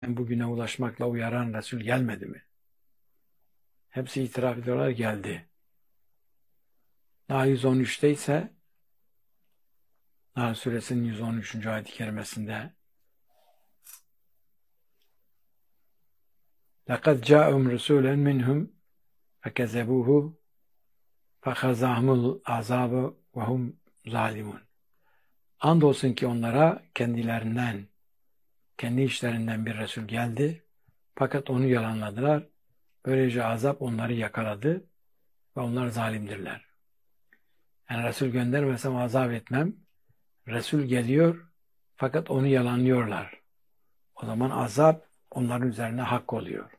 bugüne ulaşmakla uyaran Resul gelmedi mi? Hepsi itiraf ediyorlar, geldi. Nahl 113'te ise Nahl suresinin 113. ayet-i kerimesinde لَقَدْ جَاءُمْ رُسُولًا مِنْهُمْ فَكَذَبُوهُ فَخَزَاهُمُ الْعَذَابُ وَهُمْ ظَالِمُونَ. Andolsun ki onlara kendilerinden, kendi işlerinden bir Resul geldi. Fakat onu yalanladılar. Böylece azap onları yakaladı ve onlar zalimdirler. Yani Resul göndermesem azap etmem. Resul geliyor fakat onu yalanlıyorlar. O zaman azap onların üzerine hak oluyor.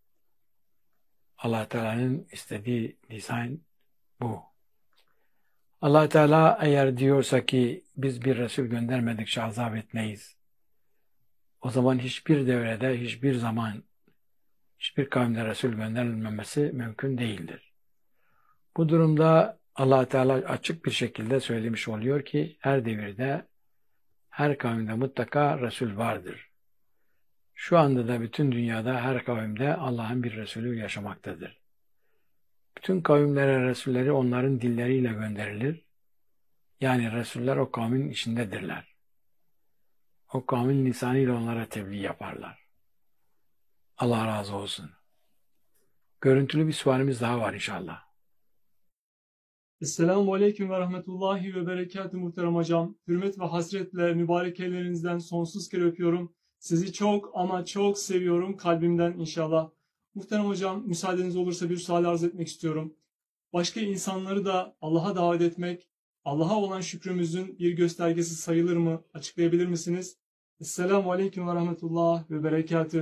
Allah Teala'nın istediği dizayn bu. Allah Teala eğer diyorsa ki biz bir Resul göndermedikçe azap etmeyiz, o zaman hiçbir devrede, hiçbir zaman, hiçbir kavimde Resul gönderilmemesi mümkün değildir. Bu durumda Allah Teala açık bir şekilde söylemiş oluyor ki her devirde, her kavimde mutlaka Resul vardır. Şu anda da bütün dünyada her kavimde Allah'ın bir Resulü yaşamaktadır. Bütün kavimlere Resulleri onların dilleriyle gönderilir. Yani Resuller o kavmin içindedirler. O kavmin lisanıyla onlara tebliğ yaparlar. Allah razı olsun. Görüntülü bir sualimiz daha var inşallah. Esselamu Aleyküm ve Rahmetullahi ve Berekatuhu muhterem hocam. Hürmet ve hasretle mübarek ellerinizden sonsuz kere öpüyorum. Sizi çok ama çok seviyorum kalbimden inşallah. Muhterem hocam, müsaadeniz olursa bir sual arz etmek istiyorum. Başka insanları da Allah'a davet etmek, Allah'a olan şükrümüzün bir göstergesi sayılır mı? Açıklayabilir misiniz? Esselamu Aleyküm ve Rahmetullah ve Berekatuhu.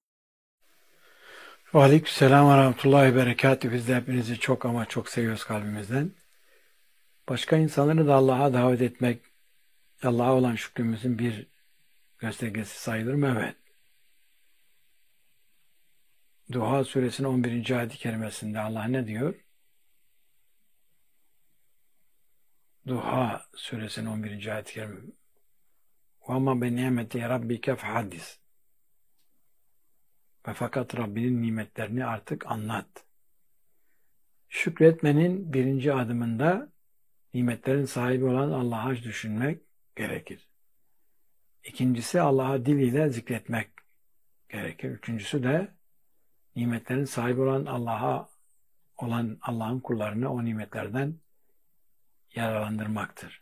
Aleykümselam ve rahmetullahi ve berekatuhu. Biz de hepinizi çok ama çok seviyoruz kalbimizden. Başka insanları da Allah'a davet etmek, Allah'a olan şükrümüzün bir göstergesi sayılır mı? Evet. Duha suresinin 11. ayet-i kerimesinde Allah ne diyor? Duha suresinin 11. ayet-i kerime. وَاَمَّا بَنِعْمَةِ رَبِّكَ فَحَدِّثْ. Ve fakat Rabbinin nimetlerini artık anlat. Şükretmenin birinci adımında nimetlerin sahibi olan Allah'a düşünmek gerekir. İkincisi Allah'a dil ile zikretmek gerekir. Üçüncüsü de nimetlerin sahibi olan Allah'ın kullarını o nimetlerden yararlandırmaktır.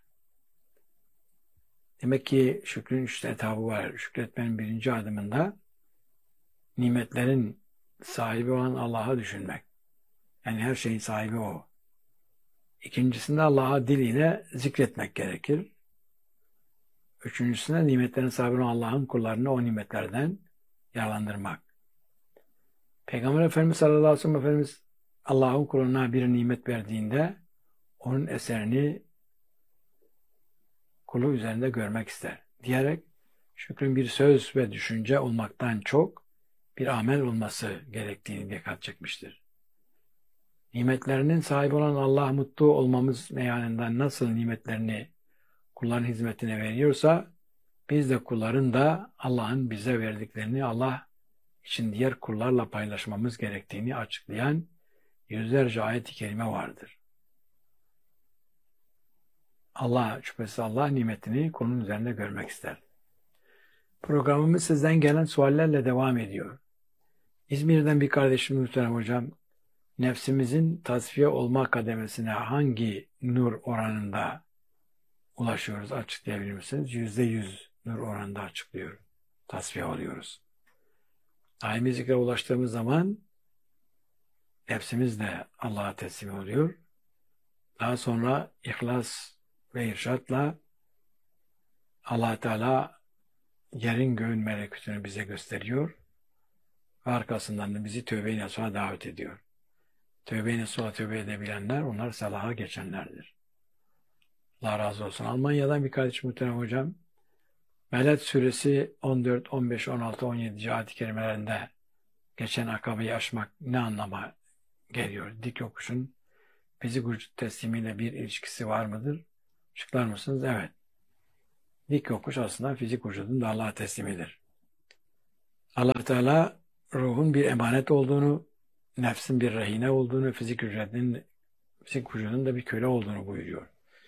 Demek ki şükrün üç etabı var. Şükretmenin birinci adımında nimetlerin sahibi olan Allah'a düşünmek. Yani her şeyin sahibi O. İkincisinde Allah'a dil ile zikretmek gerekir. Üçüncüsünde nimetlerin sahibi olan Allah'ın kullarını o nimetlerden yararlandırmak. Peygamber Efendimiz sallallahu aleyhi ve sellem Efendimiz Allah'ın kuluna bir nimet verdiğinde onun eserini kulu üzerinde görmek ister. Diyerek şükrün bir söz ve düşünce olmaktan çok bir amel olması gerektiğini dikkat çekmiştir. Nimetlerinin sahibi olan Allah mutlu olmamız meyanından nasıl nimetlerini kulların hizmetine veriyorsa biz de kulların da Allah'ın bize verdiklerini Allah için diğer kullarla paylaşmamız gerektiğini açıklayan yüzlerce ayet-i kerime vardır. Şüphesiz Allah nimetini kulun üzerinde görmek ister. Programımız sizden gelen suallerle devam ediyor. İzmir'den bir kardeşim muhterem hocam, nefsimizin tasfiye olma kademesine hangi nur oranında ulaşıyoruz açıklayabilir misiniz? %100 nur oranında açıklıyor. Tasfiye oluyoruz. Daimi zikre ulaştığımız zaman nefsimiz de Allah'a teslim oluyor. Daha sonra ihlas ve irşatla Allah Teala yerin göğün melekutunu bize gösteriyor ve arkasından da bizi tövbe-i nasuha davet ediyor. Tövbe-i nasuha tövbe edebilenler onlar salaha geçenlerdir. Allah razı olsun. Almanya'dan bir kardeşim muhterem hocam, Beled suresi 14, 15, 16, 17. ayet-i kerimelerinde geçen akabeyi aşmak ne anlama geliyor? Dik yokuşun fizik vücut teslimiyle bir ilişkisi var mıdır? Açıklar mısınız? Evet. Dik yokuş aslında fizik vücudun da Allah'a teslimidir. Allah Teala ruhun bir emanet olduğunu, nefsin bir rehine olduğunu, fizik vücudunun da bir köle olduğunu buyuruyor.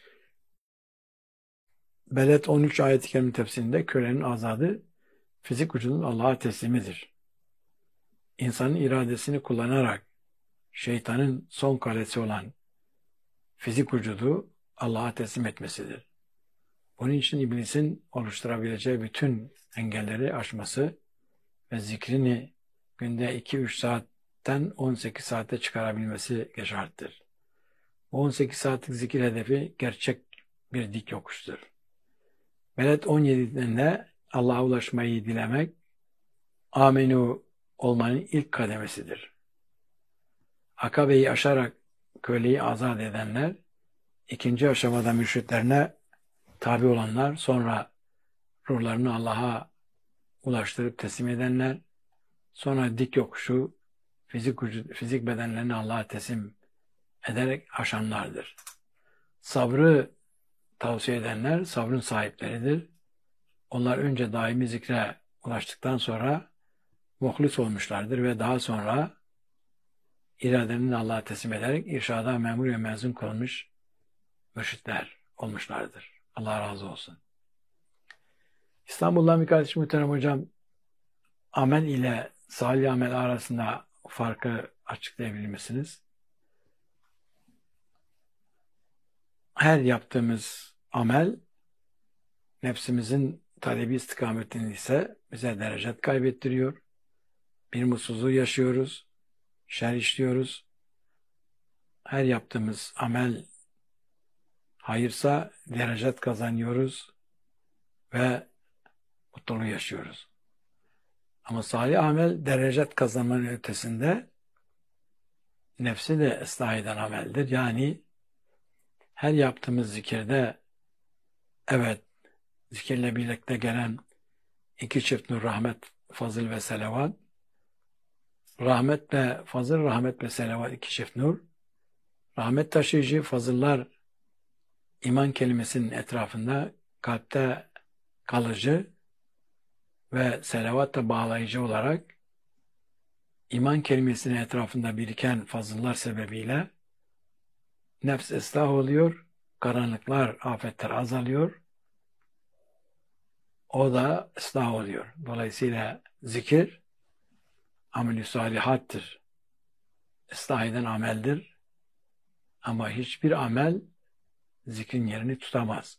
Beled 13 ayet-i kerime tefsirinde kölenin azadı fizik vücudun Allah'a teslimidir. İnsanın iradesini kullanarak şeytanın son kalesi olan fizik vücudu Allah'a teslim etmesidir. Bunun için iblisin oluşturabileceği bütün engelleri aşması ve zikrini günde 2-3 saatten 18 saate çıkarabilmesi şarttır. Bu 18 saatlik zikir hedefi gerçek bir dik yokuştur. Beled 17'de Allah'a ulaşmayı dilemek, amenu olmanın ilk kademesidir. Akabe'yi aşarak köleyi azat edenler, ikinci aşamada mürşitlerine tabi olanlar, sonra ruhlarını Allah'a ulaştırıp teslim edenler, sonra dik yokuşu fizik bedenlerini Allah'a teslim ederek aşanlardır. Sabrı tavsiye edenler sabrın sahipleridir. Onlar önce daimi zikre ulaştıktan sonra muhlis olmuşlardır ve daha sonra iradelerini Allah'a teslim ederek irşada memur ve mezun kılmış mürşitler olmuşlardır. Allah razı olsun. İstanbul'dan bir kardeşim muhterem hocam, amel ile salih amel arasında farkı açıklayabilir misiniz? Her yaptığımız amel nefsimizin talebi istikametini ise bize derecet kaybettiriyor. Bir mutsuzluğu yaşıyoruz, şer işliyoruz. Her yaptığımız amel hayırsa derecet kazanıyoruz ve mutluluğu yaşıyoruz. Ama salih amel derecet kazanmanın ötesinde nefsi de ıslah eden ameldir. Yani her yaptığımız zikirde evet zikirle birlikte gelen iki çift nur, rahmet, fazıl ve selavat, rahmet ve fazıl, rahmet ve selavat iki çift nur, rahmet taşıyıcı fazıllar iman kelimesinin etrafında kalpte kalıcı ve selavat da bağlayıcı olarak iman kelimesinin etrafında biriken fazıllar sebebiyle nefs ıslah oluyor, karanlıklar, afetler azalıyor, o da ıslah oluyor. Dolayısıyla zikir amel-i salihattır. Islah eden ameldir. Ama hiçbir amel zikrin yerini tutamaz.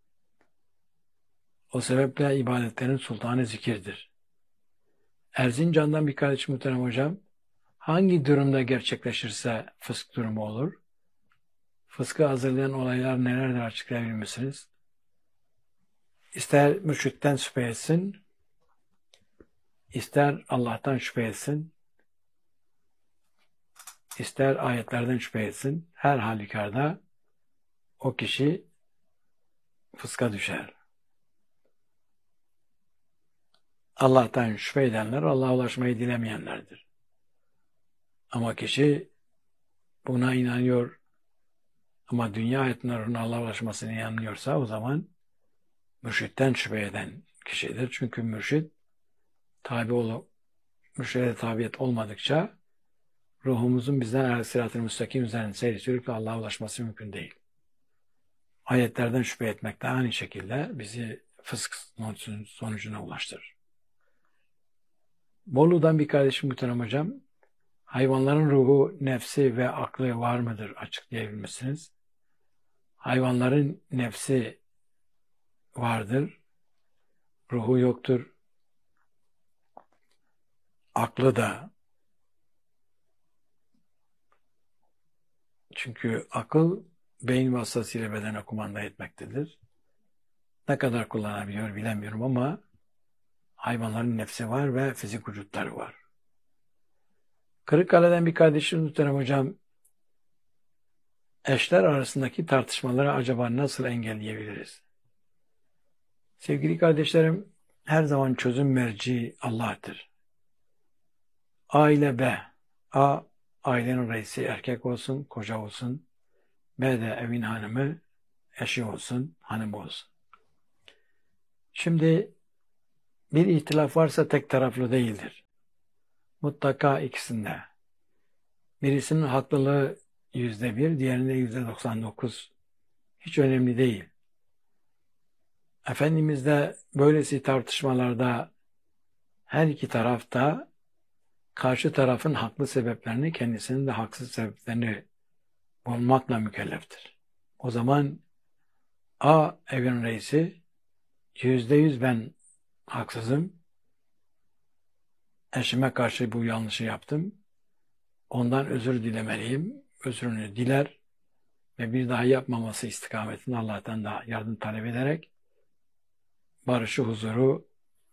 O sebeple ibadetlerin sultanı zikirdir. Erzincan'dan bir kardeşim muhterem hocam, hangi durumda gerçekleşirse fısk durumu olur? Fıskı hazırlayan olaylar nelerdir açıklayabilir misiniz? İster mürşitten şüphe etsin, ister Allah'tan şüphe etsin, ister ayetlerden şüphe etsin, her halükarda o kişi fıska düşer. Allah'tan şüphe edenler Allah'a ulaşmayı dilemeyenlerdir. Ama kişi buna inanıyor ama dünya hayatının Allah'a ulaşmasına inanmıyorsa o zaman mürşitten şüphe eden kişidir. Çünkü mürşide tabiyet olmadıkça ruhumuzun bizden sırat-ı müstakim üzerine seyri sürüp Allah'a ulaşması mümkün değil. Ayetlerden şüphe etmek de aynı şekilde bizi fısk sonucuna ulaştırır. Bolu'dan bir kardeşim muhterem hocam, hayvanların ruhu, nefsi ve aklı var mıdır? Açıklayabilir misiniz? Hayvanların nefsi vardır, ruhu yoktur, aklı da. Çünkü akıl beyin vasıtasıyla bedene kumanda etmektedir. Ne kadar kullanabiliyor bilemiyorum ama hayvanların nefsi var ve fizik vücutları var. Kırıkkale'den bir kardeşim muhterem hocam, eşler arasındaki tartışmaları acaba nasıl engelleyebiliriz? Sevgili kardeşlerim, her zaman çözüm merci Allah'tır. A ile B. A, ailenin reisi erkek olsun, koca olsun. B de evin hanımı, eşi olsun, hanımı olsun. Şimdi Bir ihtilaf varsa tek taraflı değildir. Mutlaka ikisinde. Birisinin haklılığı %1, diğerinde %99. Hiç önemli değil. Efendimiz de böylesi tartışmalarda her iki tarafta karşı tarafın haklı sebeplerini, kendisinin de haksız sebeplerini bulmakla mükelleftir. O zaman A evin reisi %100 ben haksızım, eşime karşı bu yanlışı yaptım, ondan özür dilemeliyim, özrünü diler ve bir daha yapmaması istikametinde Allah'tan da yardım talep ederek barışı, huzuru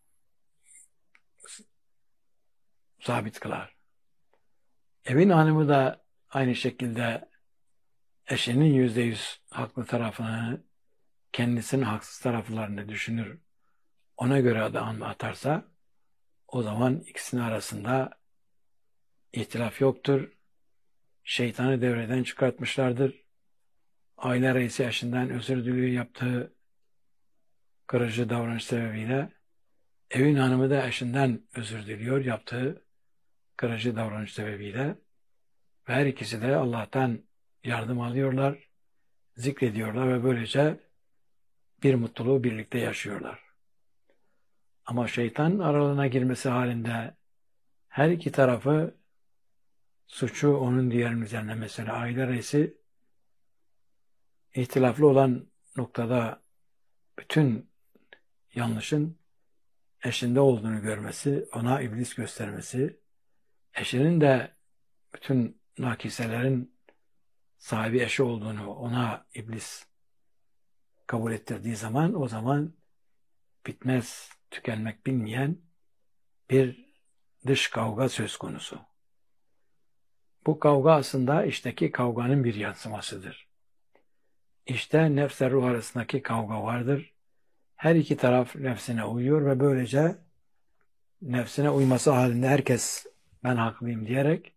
sabit kılar. Evin hanımı da aynı şekilde eşinin %100 haklı tarafını, kendisinin haksız taraflarını düşünür, ona göre adım atarsa o zaman ikisinin arasında ihtilaf yoktur. Şeytanı devreden çıkartmışlardır. Aile reisi eşinden özür diliyor yaptığı kırıcı davranış sebebiyle. Evin hanımı da eşinden özür diliyor yaptığı kırıcı davranış sebebiyle. Ve her ikisi de Allah'tan yardım alıyorlar, zikrediyorlar ve böylece bir mutluluğu birlikte yaşıyorlar. Ama şeytan aralarına girmesi halinde her iki tarafı suçu onun diğerinin üzerine, mesela aile reisi ihtilaflı olan noktada bütün yanlışın eşinde olduğunu görmesi, ona iblis göstermesi, eşinin de bütün nakiselerin sahibi eşi olduğunu ona iblis kabul ettirdiği zaman, o zaman bitmez, tükenmek bilmeyen bir dış kavga söz konusu. Bu kavga aslında içteki kavganın bir yansımasıdır. İşte nefsle ruh arasındaki kavga vardır. Her iki taraf nefsine uyuyor ve böylece nefsine uyması halinde herkes ben haklıyım diyerek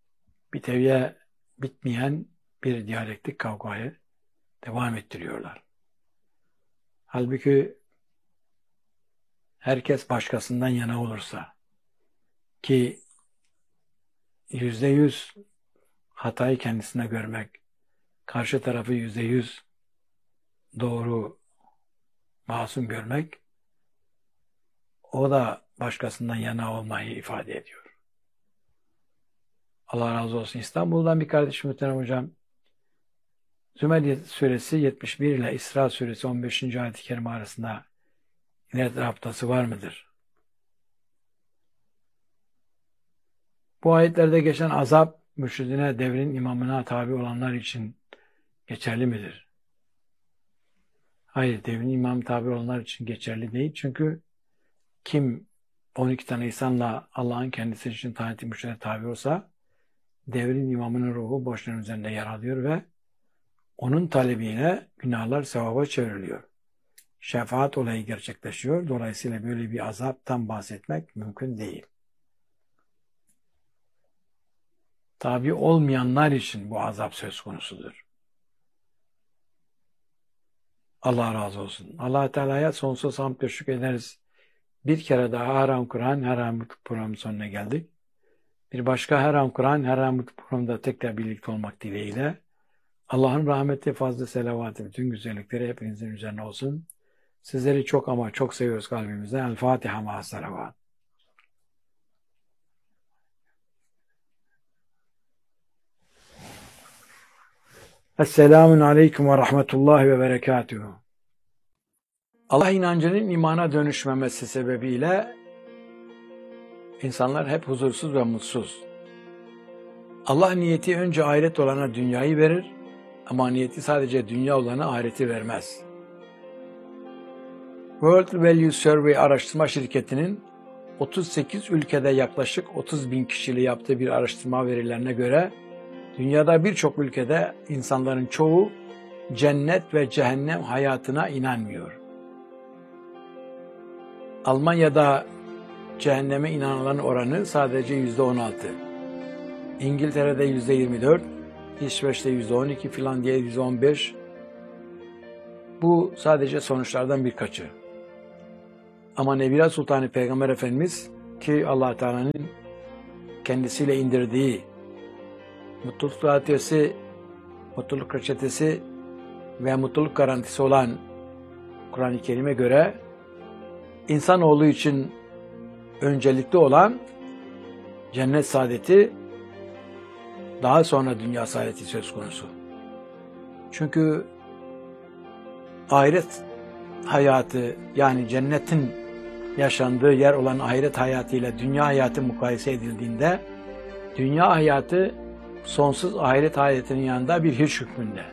bitmeyen bir diyalektik kavgayı devam ettiriyorlar. Halbuki herkes başkasından yana olursa ki %100 hatayı kendisine görmek, karşı tarafı %100 doğru, masum görmek, o da başkasından yana olmayı ifade ediyor. Allah razı olsun. İstanbul'dan bir kardeşim muhterem hocam, Zümer suresi 71 ile İsra suresi 15. ayet-i kerime arasında inet rabıtası var mıdır? Bu ayetlerde geçen azap, mürşidine, devrin imamına tabi olanlar için geçerli midir? Hayır, devrin imamı tabi olanlar için geçerli değil. Çünkü kim 12 tane insanla Allah'ın kendisi için taati mürşidine tabi olsa, devrin imamının ruhu boşluğun üzerinde yer alıyor ve onun talebiyle günahlar sevaba çevriliyor. Şefaat olayı gerçekleşiyor. Dolayısıyla böyle bir azaptan bahsetmek mümkün değil. Tabi olmayanlar için bu azap söz konusudur. Allah razı olsun. Allah Teala'ya sonsuz hamd ve şükrederiz. Bir kere daha Haram Kur'an, Haram programının sonuna geldik. Bir başka Haram Kur'an, Haram programında tekrar birlikte olmak dileğiyle Allah'ın rahmeti, fazla selavatı, bütün güzellikleri hepinizin üzerine olsun. Sizleri çok ama çok seviyoruz kalbimizden. El Fatiha ma'a salavat. Esselamun aleyküm ve rahmetullahi ve berekatuhu. Allah inancının imana dönüşmemesi sebebiyle insanlar hep huzursuz ve mutsuz. Allah niyeti önce ahiret olana dünyayı verir ama niyeti sadece dünya olana ahireti vermez. World Value Survey araştırma şirketinin 38 ülkede yaklaşık 30 bin kişiyle yaptığı bir araştırma verilerine göre dünyada birçok ülkede insanların çoğu cennet ve cehennem hayatına inanmıyor. Almanya'da cehenneme inananların oranı sadece %16. İngiltere'de %24, İsveç'te %12, Finlandiya'da %15. Bu sadece sonuçlardan birkaçı. Ama Nebiler Sultanı Peygamber Efendimiz ki Allah Teala'nın kendisiyle indirdiği mutluluk adresi, mutluluk reçetesi ve mutluluk garantisi olan Kur'an-ı Kerim'e göre insanoğlu için öncelikli olan cennet saadeti, daha sonra dünya saadeti söz konusu. Çünkü ahiret hayatı, yani cennetin yaşandığı yer olan ahiret hayatıyla dünya hayatı mukayese edildiğinde dünya hayatı sonsuz ahiret hayatının yanında bir hiç hükmünde.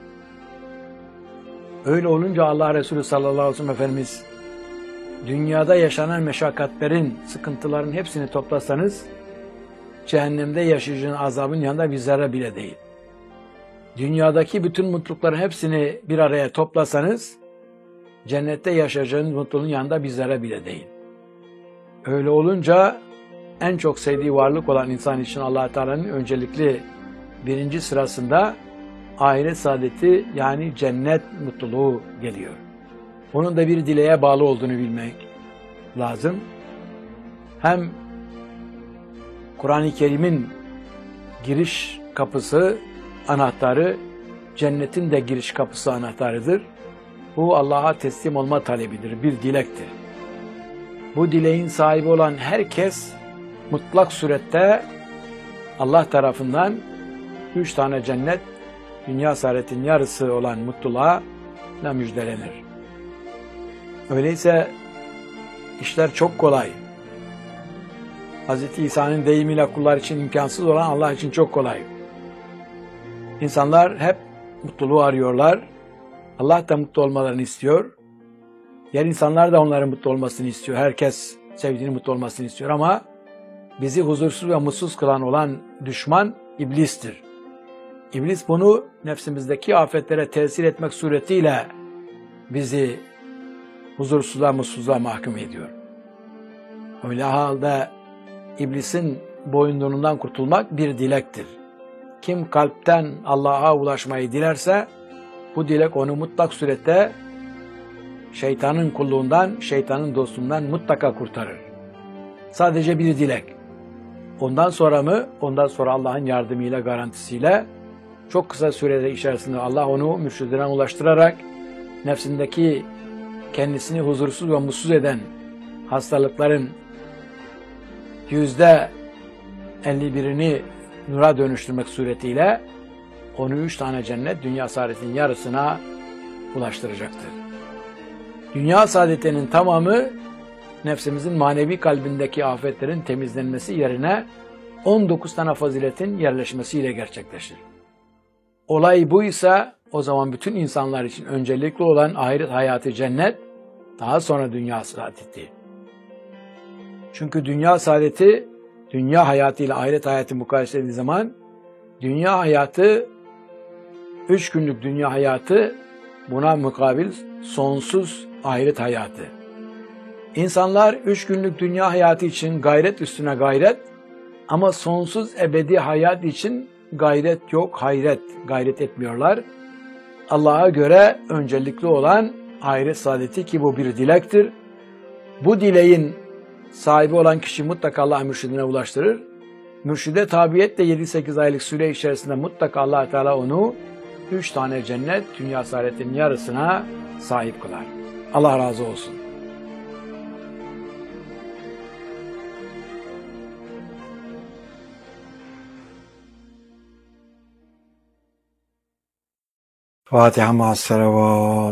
Öyle olunca Allah Resulü sallallahu aleyhi ve sellem Efendimiz dünyada yaşanan meşakkatlerin, sıkıntıların hepsini toplasanız cehennemde yaşayacağın azabın yanında bir zerre bile değil. Dünyadaki bütün mutlulukların hepsini bir araya toplasanız cennette yaşayacağınız mutluluğun yanında bir zerre bile değil. Öyle olunca en çok sevdiği varlık olan insan için Allah Teala'nın öncelikli birinci sırasında ahiret saadeti, yani cennet mutluluğu geliyor. Onun da bir dileğe bağlı olduğunu bilmek lazım. Hem Kur'an-ı Kerim'in giriş kapısı, anahtarı, cennetin de giriş kapısı anahtarıdır. Bu Allah'a teslim olma talebidir, bir dilektir. Bu dileğin sahibi olan herkes mutlak surette Allah tarafından 3 tane cennet, dünya saadetin yarısı olan mutluluğa müjdelenir. Öyleyse işler çok kolay. Hz. İsa'nın deyimiyle kullar için imkansız olan Allah için çok kolay. İnsanlar hep mutluluğu arıyorlar. Allah da mutlu olmalarını istiyor. Diğer insanlar da onların mutlu olmasını istiyor. Herkes sevdiğinin mutlu olmasını istiyor ama bizi huzursuz ve mutsuz kılan olan düşman iblistir. İblis bunu nefsimizdeki afetlere tesir etmek suretiyle bizi huzursuzluğa, mutsuzluğa mahkum ediyor. Öyle halde iblisin boyunduruğundan kurtulmak bir dilektir. Kim kalpten Allah'a ulaşmayı dilerse bu dilek onu mutlak surette şeytanın kulluğundan, şeytanın dostluğundan mutlaka kurtarır. Sadece bir dilek. Ondan sonra mı? Ondan sonra Allah'ın yardımıyla, garantisiyle çok kısa sürede içerisinde Allah onu mürşidine ulaştırarak nefsindeki kendisini huzursuz ve mutsuz eden hastalıkların %51'ini nura dönüştürmek suretiyle onu 3 tane cennet, dünya saadetinin yarısına ulaştıracaktır. Dünya saadetinin tamamı nefsimizin manevi kalbindeki afetlerin temizlenmesi yerine 19 tane faziletin yerleşmesiyle gerçekleşir. Olay buysa o zaman bütün insanlar için öncelikli olan ahiret hayatı cennet, daha sonra dünya saadeti. Çünkü dünya saadeti, dünya hayatıyla ahiret hayatı mukayese edildiği zaman dünya hayatı, 3 günlük dünya hayatı, buna mukabil sonsuz ahiret hayatı. İnsanlar 3 günlük dünya hayatı için gayret üstüne gayret, ama sonsuz ebedi hayat için gayret yok, gayret etmiyorlar. Allah'a göre öncelikli olan ahiret saadeti, ki bu bir dilektir. Bu dileğin sahibi olan kişi mutlaka Allah mürşidine ulaştırır. Mürşide tabiyetle 7-8 aylık süre içerisinde mutlaka Allah Teala onu 3 tane cennet, dünya saadetinin yarısına sahip kılar. Allah razı olsun. Fatiha ma'as salavat.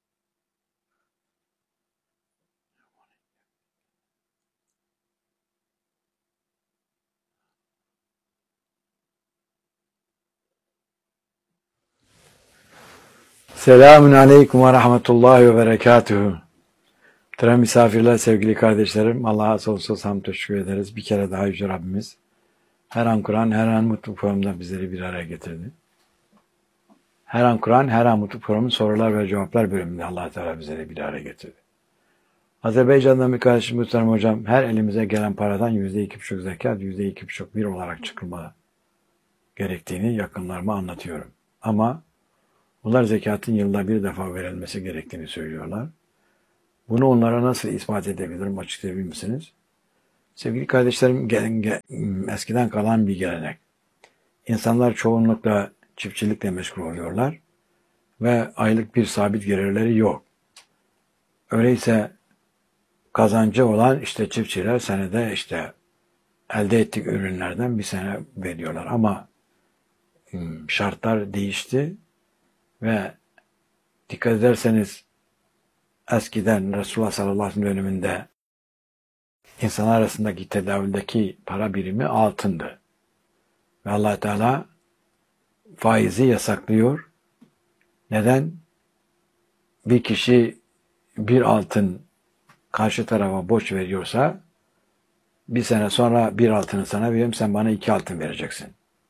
Selamun aleyküm ve rahmetullahi ve berekatuhu. Muhterem misafirler, sevgili kardeşlerim, Allah'a sonsuz hamd teşekkür ederiz. Bir kere daha Yüce Rabbimiz her an Kur'an, her an mutlu programda bizleri bir araya getirdi. Her an Kur'an, her an mutlu programın sorular ve cevaplar bölümünde Allah Teala bizleri bir araya getirdi. Azerbaycan'dan bir kardeşim muhterem hocam, her elimize gelen paradan %2,5 zekat, %2,5 bir olarak çıkılmalı gerektiğini yakınlarıma anlatıyorum. Ama bunlar zekatın yılda bir defa verilmesi gerektiğini söylüyorlar. Bunu onlara nasıl ispat edebilirim, açıklayabilir misiniz? Sevgili kardeşlerim, eskiden kalan bir gelenek. İnsanlar çoğunlukla çiftçilikle meşgul oluyorlar ve aylık bir sabit gelirleri yok. Öyleyse kazancı olan işte çiftçiler senede işte elde ettik ürünlerden bir sene veriyorlar. Ama şartlar değişti ve dikkat ederseniz eskiden Resulullah sallallahu aleyhi ve sellem döneminde insanlar arasındaki tedavüldeki para birimi altındı. Ve Allah Teala faizi yasaklıyor. Neden? Bir kişi bir altın karşı tarafa borç veriyorsa bir sene sonra bir altını sana veriyorum, sen bana 2 altın vereceksin.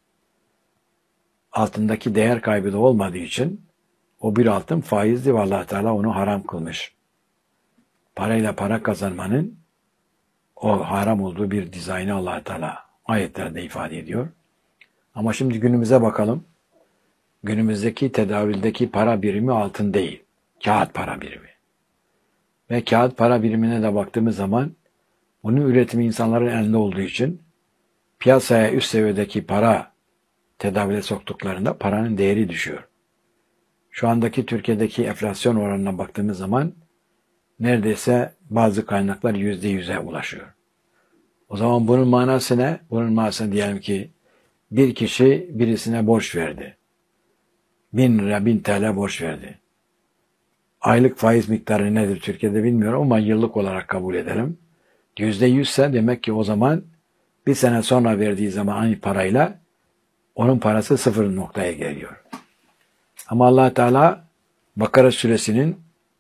Altındaki değer kaybı da olmadığı için o bir altın faizli ve Allah Teala onu haram kılmış. Parayla para kazanmanın o haram olduğu bir dizaynı Allah Teala ayetlerde ifade ediyor. Ama şimdi günümüze bakalım. Günümüzdeki tedavüldeki para birimi altın değil, kağıt para birimi. Ve kağıt para birimine de baktığımız zaman bunun üretimi insanların elinde olduğu için piyasaya üst seviyedeki para tedavüle soktuklarında paranın değeri düşüyor. Şu andaki Türkiye'deki enflasyon oranına baktığımız zaman neredeyse bazı kaynaklar %100'e ulaşıyor. O zaman bunun manası ne? Bunun manası diyelim ki bir kişi birisine borç verdi. 1000 lira, 1000 TL borç verdi. Aylık faiz miktarı nedir Türkiye'de bilmiyorum ama yıllık olarak kabul edelim. %100 ise demek ki o zaman bir sene sonra verdiği zaman aynı parayla onun parası 0 noktaya geliyor. Ama Allah Teala Bakara suresinin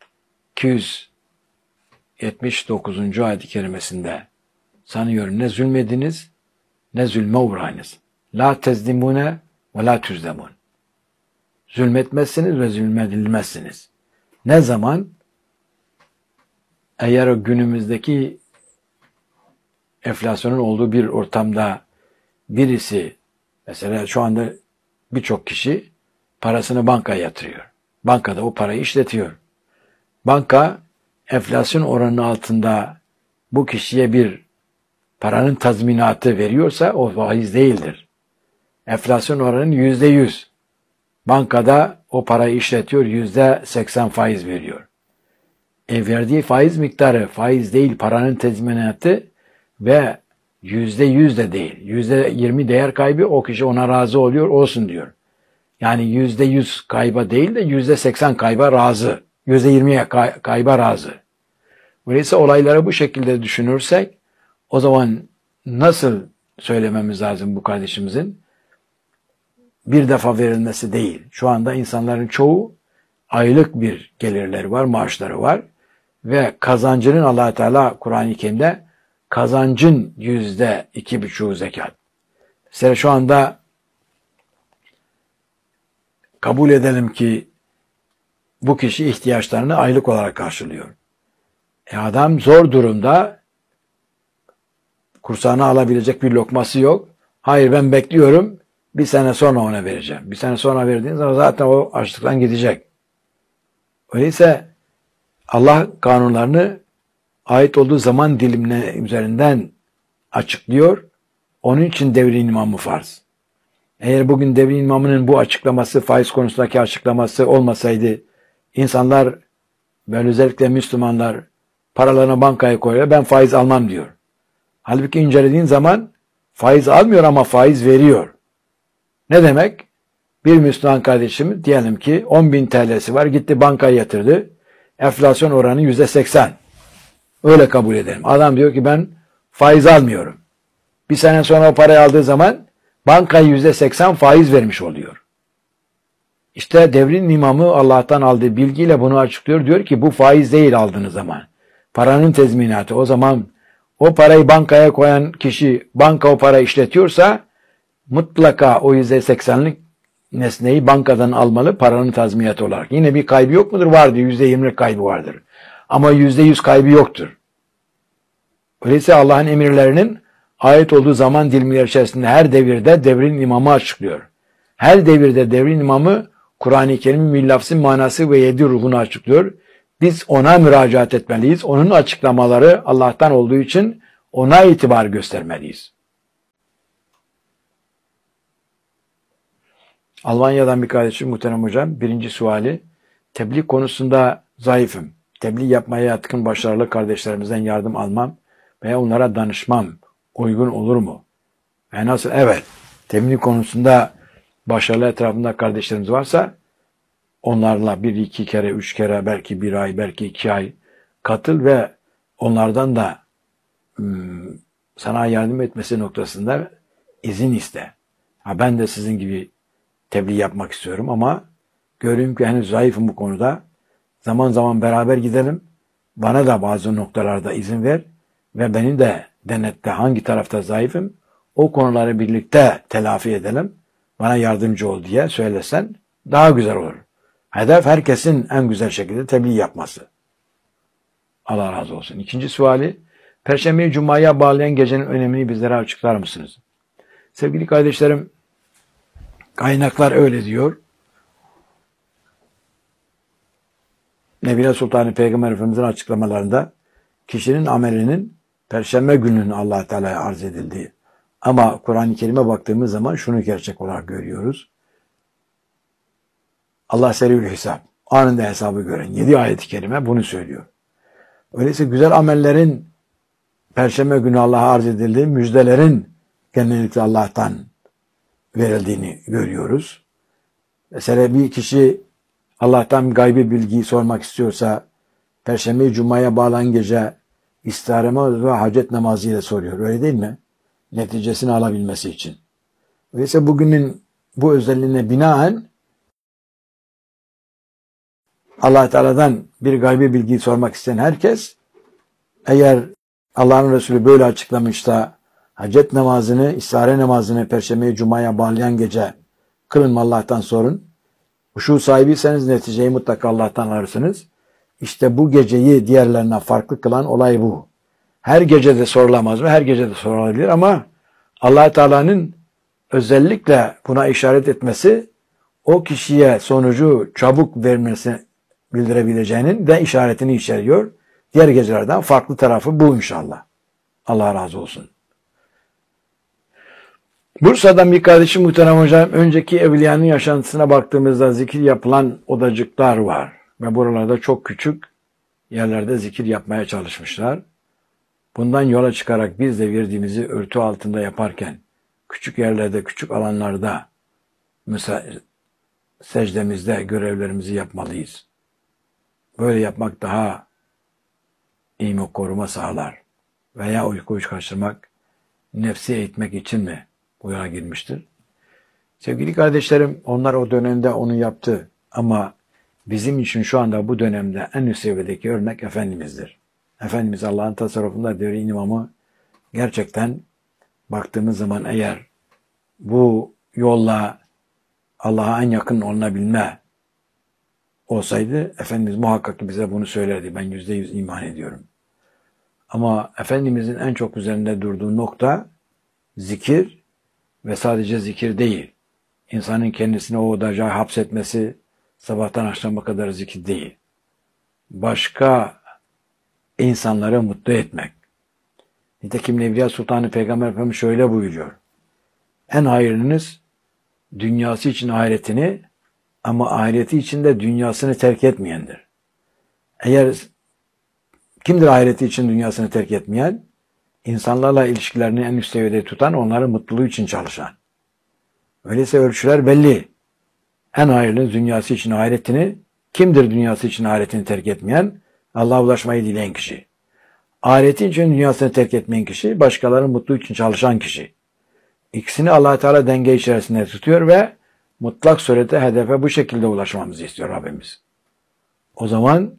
279. ayet-i kerimesinde sanıyorum ne zulmediniz ne zulme uğrayınız. La tezlimune ve la tüzlemun. Zulmetmezsiniz ve zulmedilmezsiniz. Ne zaman? Eğer o günümüzdeki enflasyonun olduğu bir ortamda birisi, mesela şu anda birçok kişi parasını bankaya yatırıyor. Bankada o parayı işletiyor. Banka enflasyon oranının altında bu kişiye bir paranın tazminatı veriyorsa o faiz değildir. Enflasyon oranının %100. Bankada o parayı işletiyor, %80 faiz veriyor. Verdiği faiz miktarı faiz değil, paranın tazminatı ve %100 de değil. %20 değer kaybı, o kişi ona razı oluyor, olsun diyor. Yani %100 kayba değil de %80 kayba razı. %20'ye kayba razı. Öyleyse olayları bu şekilde düşünürsek o zaman nasıl söylememiz lazım bu kardeşimizin? Bir defa verilmesi değil. Şu anda insanların çoğu aylık bir gelirleri var, maaşları var ve kazancının Allah Teala Kur'an-ı Kerim'de kazancın %2,5 zekat. Mesela şu anda kabul edelim ki bu kişi ihtiyaçlarını aylık olarak karşılıyor. Adam zor durumda, kursağına alabilecek bir lokması yok. Hayır, ben bekliyorum, bir sene sonra ona vereceğim. Bir sene sonra verdiğin zaman zaten o açlıktan gidecek. Öyleyse Allah kanunlarını ait olduğu zaman dilimine üzerinden açıklıyor. Onun için devrin imamı farz. Eğer bugün devrin imamının bu açıklaması, faiz konusundaki açıklaması olmasaydı, insanlar ve özellikle Müslümanlar paralarını bankaya koyuyor, ben faiz almam diyor. Halbuki incelediğin zaman faiz almıyor ama faiz veriyor. Ne demek? Bir Müslüman kardeşim diyelim ki 10.000 TL'si var, gitti bankaya yatırdı. Enflasyon oranı %80. Öyle kabul edelim. Adam diyor ki ben faiz almıyorum. Bir sene sonra o parayı aldığı zaman bankaya %80 faiz vermiş oluyor. İşte devrin imamı Allah'tan aldığı bilgiyle bunu açıklıyor. Diyor ki bu faiz değil aldığınız zaman. Paranın tezminatı. O zaman o parayı bankaya koyan kişi, banka o parayı işletiyorsa mutlaka o %80'lik nesneyi bankadan almalı paranın tazminatı olarak. Yine bir kaybı yok mudur? Vardır. %20'lik kaybı vardır. Ama %100 kaybı yoktur. Öyleyse Allah'ın emirlerinin ait olduğu zaman dilimleri içerisinde her devirde devrin imamı açıklıyor. Her devirde devrin imamı Kur'an-ı Kerim'in millafsın manası ve 7 ruhunu açıklıyor. Biz ona müracaat etmeliyiz. Onun açıklamaları Allah'tan olduğu için ona itibar göstermeliyiz. Almanya'dan bir kardeşim muhterem hocam. Birinci suali, tebliğ konusunda zayıfım. Tebliğ yapmaya yatkın başarılı kardeşlerimizden yardım almam veya onlara danışmam uygun olur mu? Yani nasıl? Evet. Tebliğ konusunda başarılı etrafında kardeşlerimiz varsa onlarla bir, iki kere, üç kere, belki bir ay, belki 2 ay katıl ve onlardan da sana yardım etmesi noktasında izin iste. Ben de sizin gibi tebliğ yapmak istiyorum ama görüyorum ki henüz zayıfım bu konuda. Zaman zaman beraber gidelim. Bana da bazı noktalarda izin ver ve beni de denetle hangi tarafta zayıfım. O konuları birlikte telafi edelim. Bana yardımcı ol diye söylesen daha güzel olur. Hedef herkesin en güzel şekilde tebliğ yapması. Allah razı olsun. İkinci suali, Perşembeyi Cuma'ya bağlayan gecenin önemini bizlere açıklar mısınız? Sevgili kardeşlerim, kaynaklar öyle diyor. Nebine Sultanı Peygamber Efendimiz'in açıklamalarında kişinin amelinin Perşembe gününün Allah Teala'ya arz edildiği. Ama Kur'an-ı Kerim'e baktığımız zaman şunu gerçek olarak görüyoruz. Allah seriül hesap, anında hesabı gören 7 ayet-i kerime bunu söylüyor. Öyleyse güzel amellerin Perşembe günü Allah'a arz edildiği, müjdelerin genellikle Allah'tan verildiğini görüyoruz. Mesela bir kişi Allah'tan gaybi bilgiyi sormak istiyorsa Perşembe Cuma'ya bağlanan gece istihareme ve hacet namazı ile soruyor. Öyle değil mi? Neticesini alabilmesi için. Öyleyse bugünün bu özelliğine binaen Allah Teala'dan bir gaybi bilgiyi sormak isteyen herkes, eğer Allah'ın Resulü böyle açıklamışsa hacet namazını, istihare namazını Perşembe Cuma'ya bağlayan gece kılın, Allah'tan sorun. Huşu sahibiyseniz neticeyi mutlaka Allah'tan alırsınız. İşte bu geceyi diğerlerinden farklı kılan olay bu. Her gece de sorulamaz mı? Her gece de sorulabilir ama Allah Teala'nın özellikle buna işaret etmesi o kişiye sonucu çabuk vermesini bildirebileceğinin de işaretini içeriyor. Diğer gecelerden farklı tarafı bu inşallah. Allah razı olsun. Bursa'dan bir kardeşim muhterem hocam, önceki evliyanın yaşantısına baktığımızda zikir yapılan odacıklar var. Ve buralarda çok küçük yerlerde zikir yapmaya çalışmışlar. Bundan yola çıkarak biz de verdiğimizi örtü altında yaparken, küçük yerlerde, küçük alanlarda mesela secdemizde görevlerimizi yapmalıyız. Böyle yapmak daha iyi mi koruma sağlar? Veya uykuyu kaçırmak, nefsi eğitmek için mi bu yola girmiştir? Sevgili kardeşlerim, onlar o dönemde onu yaptı ama bizim için şu anda bu dönemde en üst seviyedeki örnek Efendimiz'dir. Efendimiz Allah'ın tasarrufunda devrin imamı, gerçekten baktığımız zaman eğer bu yolla Allah'a en yakın olunabilme olsaydı Efendimiz muhakkak ki bize bunu söylerdi. Ben %100 iman ediyorum. Ama Efendimizin en çok üzerinde durduğu nokta zikir ve sadece zikir değil. İnsanın kendisini o odacağa hapsetmesi sabahtan akşama kadar zikir değil. Başka insanları mutlu etmek. Nitekim Nevliya Sultanı Peygamber Efendimiz şöyle buyuruyor. En hayırlınız dünyası için ahiretini ama ahireti için de dünyasını terk etmeyendir. Eğer kimdir ahireti için dünyasını terk etmeyen? İnsanlarla ilişkilerini en üst seviyede tutan, onların mutluluğu için çalışan. Öyleyse ölçüler belli. En hayırlı dünyası için ahiretini, kimdir dünyası için ahiretini terk etmeyen? Allah'a ulaşmayı dileyen kişi. Ahireti için dünyasını terk etmeyen kişi, başkalarının mutluluğu için çalışan kişi. İkisini Allah Teala denge içerisinde tutuyor ve mutlak surette hedefe bu şekilde ulaşmamızı istiyor Rabbimiz. O zaman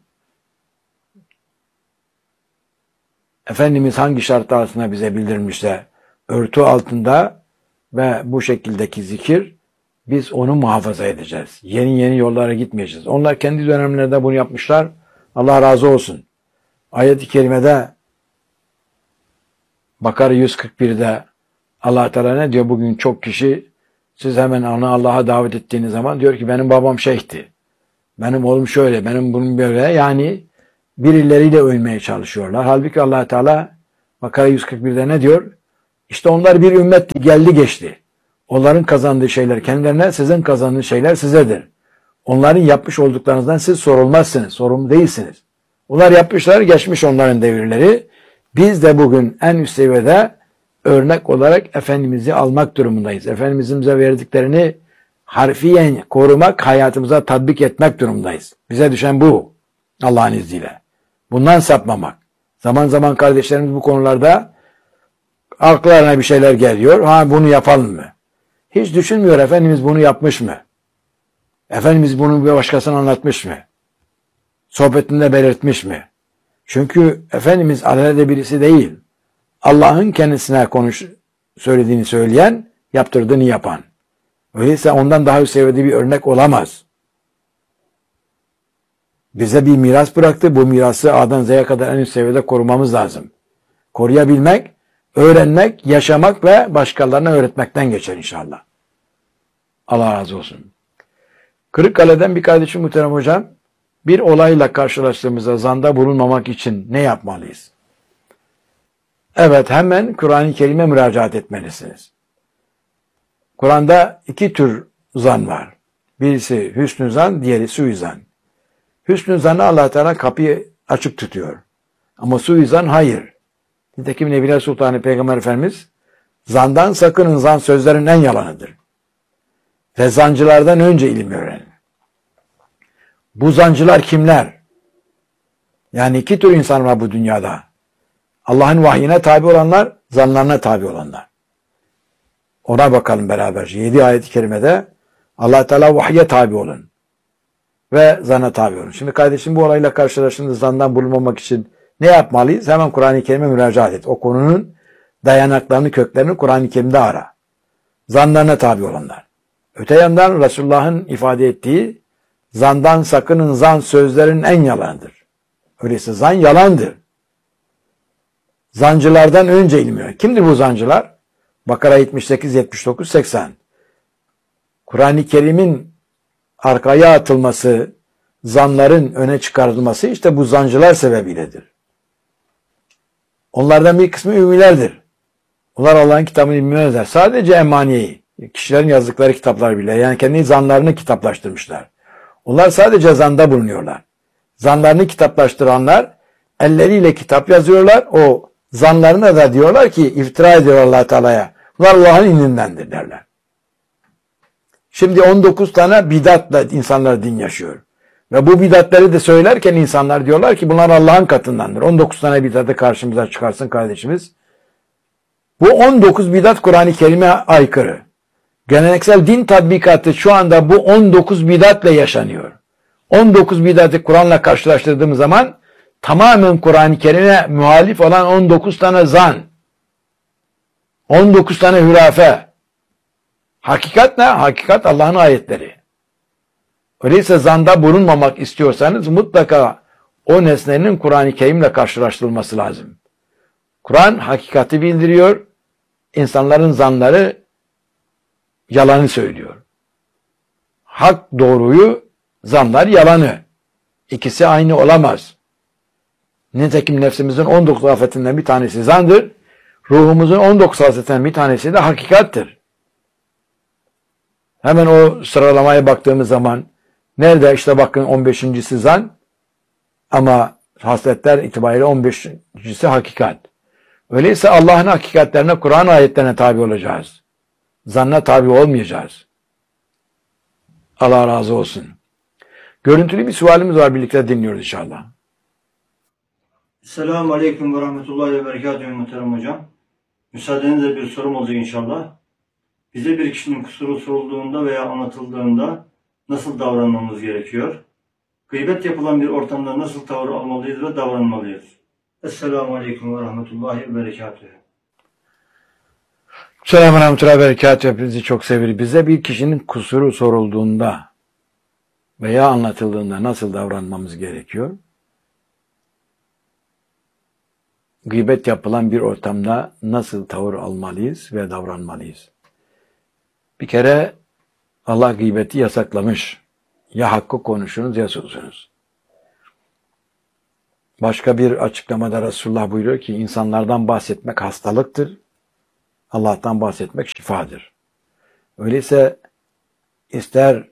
Efendimiz hangi şartlar altında bize bildirmişse örtü altında ve bu şekildeki zikir, biz onu muhafaza edeceğiz. Yeni yollara gitmeyeceğiz. Onlar kendi dönemlerinde bunu yapmışlar. Allah razı olsun. Ayet-i kerimede Bakara 141'de Allah Teala ne diyor? Bugün çok kişi, siz hemen onu Allah'a davet ettiğiniz zaman diyor ki benim babam şeyhti. Benim oğlum şöyle, benim bunun böyle. Yani birileriyle övünmeye çalışıyorlar. Halbuki Allah Teala Bakara 141'de ne diyor? İşte onlar bir ümmet geldi geçti. Onların kazandığı şeyler kendilerine, sizin kazandığınız şeyler sizedir. Onların yapmış olduklarınızdan siz sorulmazsınız, sorumlu değilsiniz. Onlar yapmışlar, geçmiş onların devirleri. Biz de bugün en üst seviyede örnek olarak Efendimiz'i almak durumundayız. Efendimiz'in bize verdiklerini harfiyen korumak, hayatımıza tatbik etmek durumundayız. Bize düşen bu, Allah'ın izniyle. Bundan sapmamak. Zaman zaman kardeşlerimiz bu konularda aklarına bir şeyler geliyor. Ha, bunu yapalım mı? Hiç düşünmüyor Efendimiz bunu yapmış mı? Efendimiz bunu bir başkasına anlatmış mı? Sohbetinde belirtmiş mi? Çünkü Efendimiz alelade birisi değil. Allah'ın kendisine söylediğini söyleyen, yaptırdığını yapan. Öyleyse ondan daha üst seviyede bir örnek olamaz. Bize bir miras bıraktı. Bu mirası A'dan Z'ye kadar en üst seviyede korumamız lazım. Koruyabilmek, öğrenmek, yaşamak ve başkalarına öğretmekten geçer inşallah. Allah razı olsun. Kırıkkale'den bir kardeşim muhterem hocam, bir olayla karşılaştığımızda zanda bulunmamak için ne yapmalıyız? Evet, hemen Kur'an-ı Kerim'e müracaat etmelisiniz. Kur'an'da iki tür zan var. Birisi hüsnü zan, diğeri suizan. Hüsnü zanı Allah Teala kapıyı açık tutuyor. Ama suizan hayır. Nitekim Nebiler Sultanı Peygamber Efendimiz, zandan sakının, zan sözlerin en yalanıdır. Ve zancılardan önce ilim öğrenin. Bu zancılar kimler? Yani iki tür insan var bu dünyada. Allah'ın vahyine tabi olanlar, zanlarına tabi olanlar. Ona bakalım beraberce. 7 ayet-i kerimede Allah Teala vahye tabi olun ve zana tabi olun. Şimdi kardeşim bu olayla karşılaştığında zandan bulunmamak için ne yapmalıyız? Hemen Kur'an-ı Kerim'e müracaat et. O konunun dayanaklarını, köklerini Kur'an-ı Kerim'de ara. Zanlarına tabi olanlar. Öte yandan Resulullah'ın ifade ettiği zandan sakının, zan sözlerin en yalanıdır. Öyleyse zan yalandır. Zancılardan önce ilmi. Kimdir bu zancılar? Bakara 78, 79, 80. Kur'an-ı Kerim'in arkaya atılması, zanların öne çıkarılması işte bu zancılar sebebiyledir. Onlardan bir kısmı ümmilerdir. Onlar Allah'ın kitabını bilmezler. Sadece emaniyeyi, kişilerin yazdıkları kitaplar bile, yani kendi zanlarını kitaplaştırmışlar. Onlar sadece zanda bulunuyorlar. Zanlarını kitaplaştıranlar elleriyle kitap yazıyorlar. O zanlarına da diyorlar ki iftira ediyor Allah Teala'ya. Bunlar Allah'ın indindendir derler. Şimdi 19 tane bidatla insanlar din yaşıyor. Ve bu bidatları da söylerken insanlar diyorlar ki bunlar Allah'ın katındandır. 19 tane bidatı karşımıza çıkarsın kardeşimiz. Bu 19 bidat Kur'an-ı Kerim'e aykırı. Geleneksel din tatbikatı şu anda bu 19 bidatla yaşanıyor. 19 bidatı Kur'an'la karşılaştırdığımız zaman tamamen Kur'an-ı Kerim'e muhalif olan 19 tane zan, 19 tane hürafe. Hakikat ne? Hakikat Allah'ın ayetleri. Öyleyse zanda bulunmamak istiyorsanız mutlaka o nesnenin Kur'an-ı Kerim'le karşılaştırılması lazım. Kur'an hakikati bildiriyor, insanların zanları yalanı söylüyor. Hak doğruyu, zanlar yalanı. İkisi aynı olamaz. Nitekim nefsimizin 19 afetinden bir tanesi zandır. Ruhumuzun 19 afetinden bir tanesi de hakikattir. Hemen o sıralamaya baktığımız zaman nerede işte bakın 15.si zan ama hasletler itibariyle 15.si hakikat. Öyleyse Allah'ın hakikatlerine, Kur'an ayetlerine tabi olacağız. Zanna tabi olmayacağız. Allah razı olsun. Görüntülü bir sualimiz var, birlikte dinliyoruz inşallah. Selamun Aleyküm ve Rahmetullahi ve Berekatuhu muhterem hocam. Müsaadenizle bir sorum olacak inşallah. Bize bir kişinin kusuru sorulduğunda veya anlatıldığında nasıl davranmamız gerekiyor? Gıybet yapılan bir ortamda nasıl tavır almalıyız ve davranmalıyız? Esselamu Aleyküm ve Rahmetullahi ve Berekatuhu. Selamun Aleyküm ve Berekatuhu. Hepinizi çok severiz. Bize bir kişinin kusuru sorulduğunda veya anlatıldığında nasıl davranmamız gerekiyor? Gıybet yapılan bir ortamda nasıl tavır almalıyız ve davranmalıyız? Bir kere Allah gıybeti yasaklamış. Ya hakkı konuşunuz ya susunuz. Başka bir açıklamada Resulullah buyuruyor ki insanlardan bahsetmek hastalıktır. Allah'tan bahsetmek şifadır. Öyleyse ister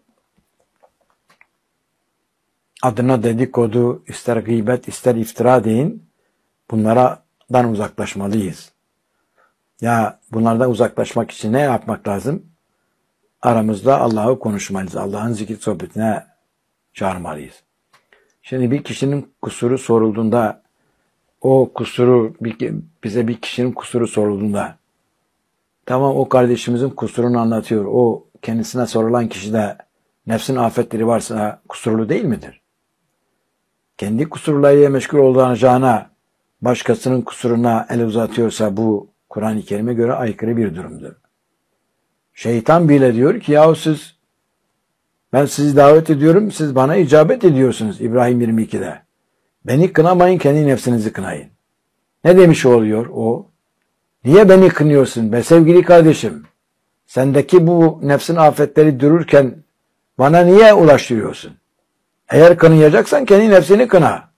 adına dedikodu, ister gıybet, ister iftira deyin, bunlardan uzaklaşmalıyız. Ya bunlardan uzaklaşmak için ne yapmak lazım? Aramızda Allah'ı konuşmalıyız. Allah'ın zikir sohbetine çağırmalıyız. Şimdi bir kişinin kusuru sorulduğunda, o kusuru bize bir kişinin kusuru sorulduğunda, tamam o kardeşimizin kusurunu anlatıyor. O kendisine sorulan kişi de nefsin afetleri varsa kusurlu değil midir? Kendi kusurlarıyla meşgul olacağına başkasının kusuruna el uzatıyorsa bu Kur'an-ı Kerim'e göre aykırı bir durumdur. Şeytan bile diyor ki yahu ben sizi davet ediyorum, siz bana icabet ediyorsunuz İbrahim 22'de. Beni kınamayın, kendi nefsinizi kınayın. Ne demiş oluyor o? Niye beni kınıyorsun be sevgili kardeşim? Sendeki bu nefsin afetleri dururken bana niye ulaştırıyorsun? Eğer kınayacaksan kendi nefsini kına.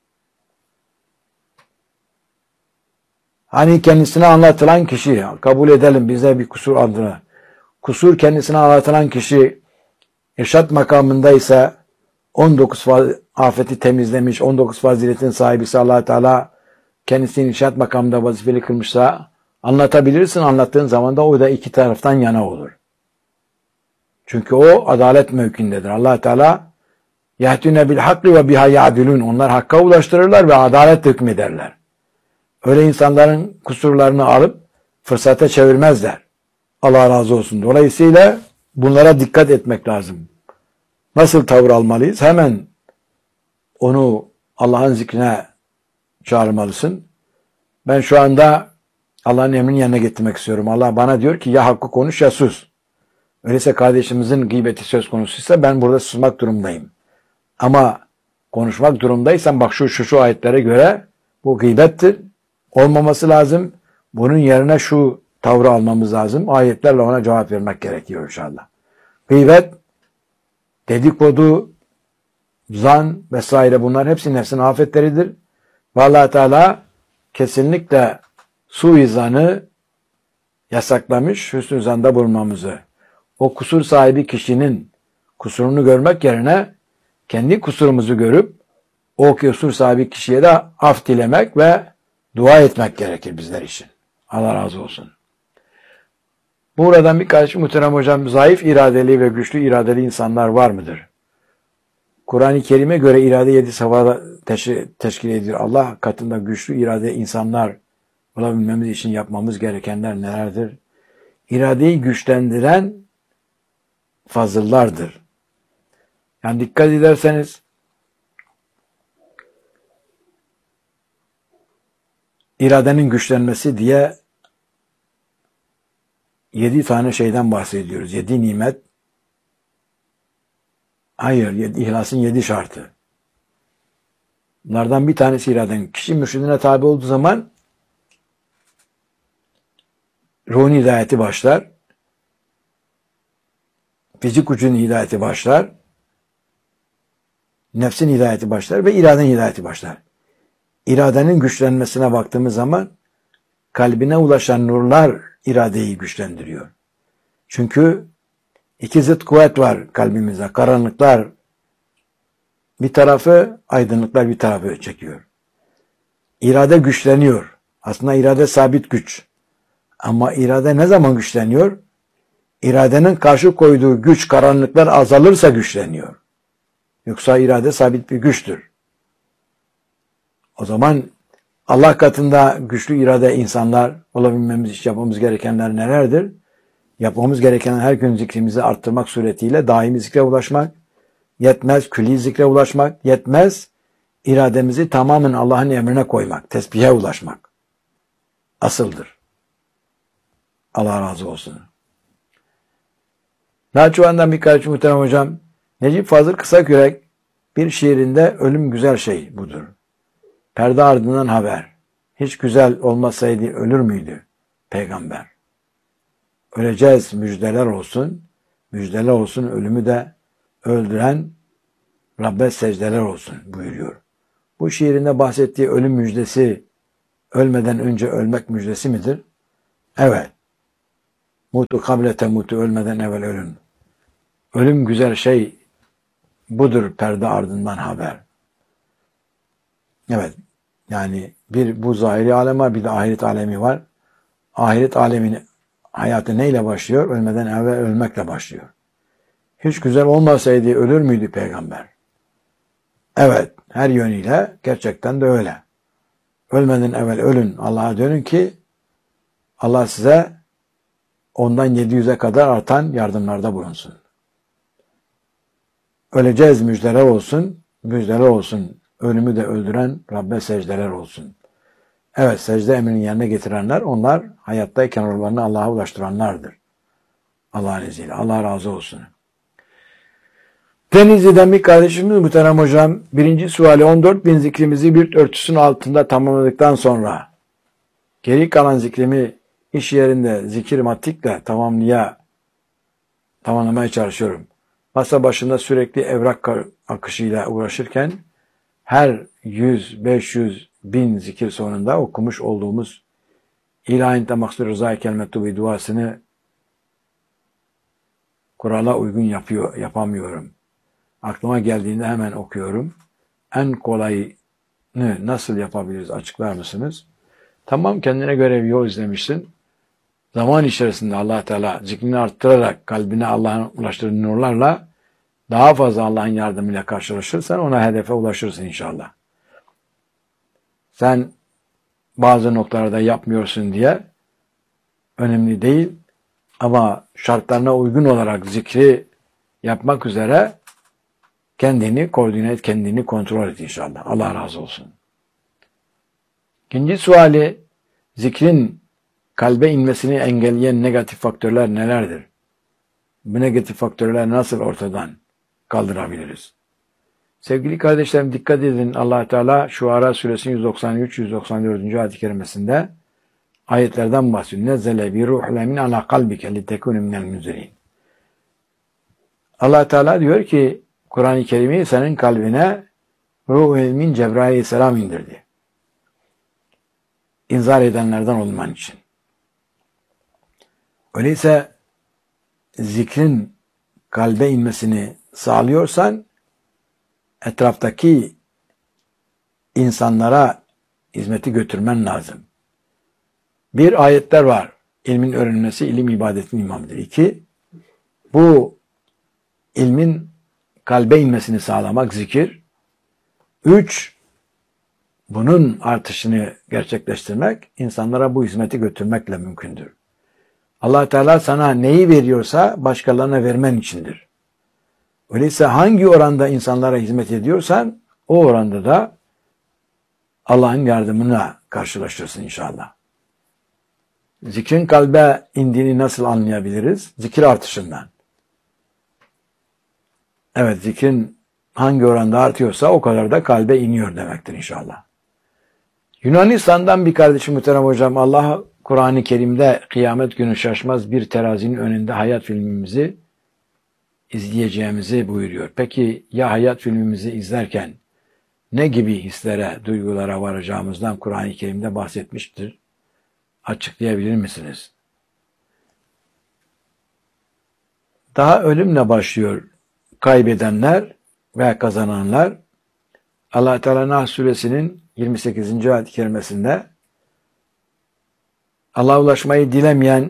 Hani kendisine anlatılan kişi, kabul edelim bize bir kusur adına. Kusur kendisine anlatılan kişi irşat makamındaysa 19 afeti temizlemiş, 19 faziletin sahibisi Allah Teala kendisini irşat makamında vazifeli kılmışsa anlatabilirsin. Anlattığın zaman da o da iki taraftan yana olur. Çünkü o adalet mevkindedir. Allah Teala yahtune bil hakli ve biha ya'dilun. Onlar hakka ulaştırırlar ve adalet hükmederler. Öyle insanların kusurlarını alıp fırsata çevirmezler. Allah razı olsun. Dolayısıyla bunlara dikkat etmek lazım. Nasıl tavır almalıyız? Hemen onu Allah'ın zikrine çağırmalısın. Ben şu anda Allah'ın emrini yerine getirmek istiyorum. Allah bana diyor ki ya hakkı konuş ya sus. Öyleyse kardeşimizin gıybeti söz konusuysa ben burada susmak durumdayım. Ama konuşmak durumdaysam bak şu ayetlere göre bu gıybettir. Olmaması lazım. Bunun yerine şu tavrı almamız lazım. Ayetlerle ona cevap vermek gerekiyor inşallah. Gıybet, dedikodu, zan vesaire bunlar hepsi nefsin afetleridir. Ve Allah Teala kesinlikle suizanı yasaklamış, hüsnü zanda bulunmamızı. O kusur sahibi kişinin kusurunu görmek yerine kendi kusurumuzu görüp o kusur sahibi kişiye de af dilemek ve dua etmek gerekir bizler için. Allah razı olsun. Buradan bir kardeşim muhterem hocam, zayıf iradeli ve güçlü iradeli insanlar var mıdır? Kur'an-ı Kerim'e göre irade 7 safhada teşkil edilir. Allah katında güçlü irade insanlar olabilmemiz için yapmamız gerekenler nelerdir? İradeyi güçlendiren fazıllardır. Yani dikkat ederseniz iradenin güçlenmesi diye 7 tane şeyden bahsediyoruz. 7 nimet. Hayır, ihlasın 7 şartı. Bunlardan bir tanesi iradenin. Kişi mürşidine tabi olduğu zaman ruhun hidayeti başlar. Fizik ucunun hidayeti başlar. Nefsin hidayeti başlar ve iradenin hidayeti başlar. İradenin güçlenmesine baktığımız zaman kalbine ulaşan nurlar iradeyi güçlendiriyor. Çünkü iki zıt kuvvet var kalbimizde. Karanlıklar bir tarafı, aydınlıklar bir tarafı çekiyor. İrade güçleniyor. Aslında irade sabit güç. Ama irade ne zaman güçleniyor? İradenin karşı koyduğu güç, karanlıklar azalırsa güçleniyor. Yoksa irade sabit bir güçtür. O zaman Allah katında güçlü irade insanlar olabilmemiz için yapmamız gerekenler nelerdir? Yapmamız gereken her gün zikrimizi arttırmak suretiyle daimi zikre ulaşmak, yetmez külli zikre ulaşmak, yetmez irademizi tamamen Allah'ın emrine koymak, tesbihe ulaşmak asıldır. Allah razı olsun. Nahçıvan'dan bir kardeşim muhterem hocam, Necip Fazıl Kısakürek bir şiirinde ölüm güzel şey budur. Perde ardından haber. Hiç güzel olmasaydı ölür müydü peygamber? Öleceğiz müjdeler olsun. Müjdeler olsun ölümü de öldüren Rabbe secdeler olsun buyuruyor. Bu şiirinde bahsettiği ölüm müjdesi ölmeden önce ölmek müjdesi midir? Evet. Mutu kable temutu, ölmeden evvel ölün. Ölüm güzel şey budur, perde ardından haber. Evet. Yani bir bu zahiri alem var, bir de ahiret alemi var. Ahiret aleminin hayatı neyle başlıyor? Ölmeden evvel ölmekle başlıyor. Hiç güzel olmasaydı ölür müydü peygamber? Evet, her yönüyle gerçekten de öyle. Ölmeden evvel ölün, Allah'a dönün ki Allah size ondan 700'e kadar artan yardımlarda bulunsun. Öleceğiz, müjdeler olsun, müjdeler olsun. Ölümü de öldüren Rabbe secdeler olsun. Evet, secde emrini yerine getirenler, onlar hayattayken ruhlarını Allah'a ulaştıranlardır. Allah'ın izniyle. Allah razı olsun. Denizli'den bir kardeşimiz muhterem hocam, birinci suali 14.000 zikrimizi bir örtüsün altında tamamladıktan sonra geri kalan zikrimi iş yerinde zikir matikle tamamlamaya çalışıyorum. Masa başında sürekli evrak akışıyla uğraşırken her 100, 500, 1000 zikir sonunda okumuş olduğumuz İlahinte maksud rızayı kelmettu duasını kurala uygun yapamıyorum. Aklıma geldiğinde hemen okuyorum. En kolayını nasıl yapabiliriz, açıklar mısınız? Tamam, kendine göre bir yol izlemişsin. Zaman içerisinde Allah Teala zikrini arttırarak kalbine Allah'ın ulaştırdığı nurlarla daha fazla Allah'ın yardımıyla karşılaşırsan ona hedefe ulaşırsın inşallah. Sen bazı noktalarda yapmıyorsun diye önemli değil ama şartlarına uygun olarak zikri yapmak üzere kendini koordine et, kendini kontrol et inşallah. Allah razı olsun. İkinci suali, zikrin kalbe inmesini engelleyen negatif faktörler nelerdir? Bu negatif faktörler nasıl ortadan kaldırabiliriz? Sevgili kardeşlerim, dikkat edin. Allah Teala Şuara suresinin 193-194. ayet-i kerimesinde ayetlerden bahsediyor. Nezzele bi ruhul emin ala kalbike litekune minel munzirin. Allah Teala diyor ki Kur'an-ı Kerim'i senin kalbine ruh-u emin Cebrail Aleyhisselam indirdi. İnzar edenlerden olman için. Öyleyse zikrin kalbe inmesini sağlıyorsan etraftaki insanlara hizmeti götürmen lazım. Bir, ayetler var. İlmin öğrenilmesi ilim ibadetin imamıdır. 2, bu ilmin kalbe inmesini sağlamak zikir. 3, bunun artışını gerçekleştirmek, insanlara bu hizmeti götürmekle mümkündür. Allah Teala sana neyi veriyorsa başkalarına vermen içindir. Öyleyse hangi oranda insanlara hizmet ediyorsan o oranda da Allah'ın yardımına karşılaşırsın inşallah. Zikrin kalbe indiğini nasıl anlayabiliriz? Zikir artışından. Evet, zikrin hangi oranda artıyorsa o kadar da kalbe iniyor demektir inşallah. Yunanistan'dan bir kardeşim muhterem hocam, Allah Kur'an-ı Kerim'de kıyamet günü şaşmaz bir terazinin önünde hayat filmimizi izleyeceğimizi buyuruyor. Peki ya hayat filmimizi izlerken ne gibi hislere, duygulara varacağımızdan Kur'an-ı Kerim'de bahsetmiştir? Açıklayabilir misiniz? Daha ölümle başlıyor kaybedenler ve kazananlar. Allah Teala Nahl suresinin 28. ayet-i kerimesinde Allah'a ulaşmayı dilemeyen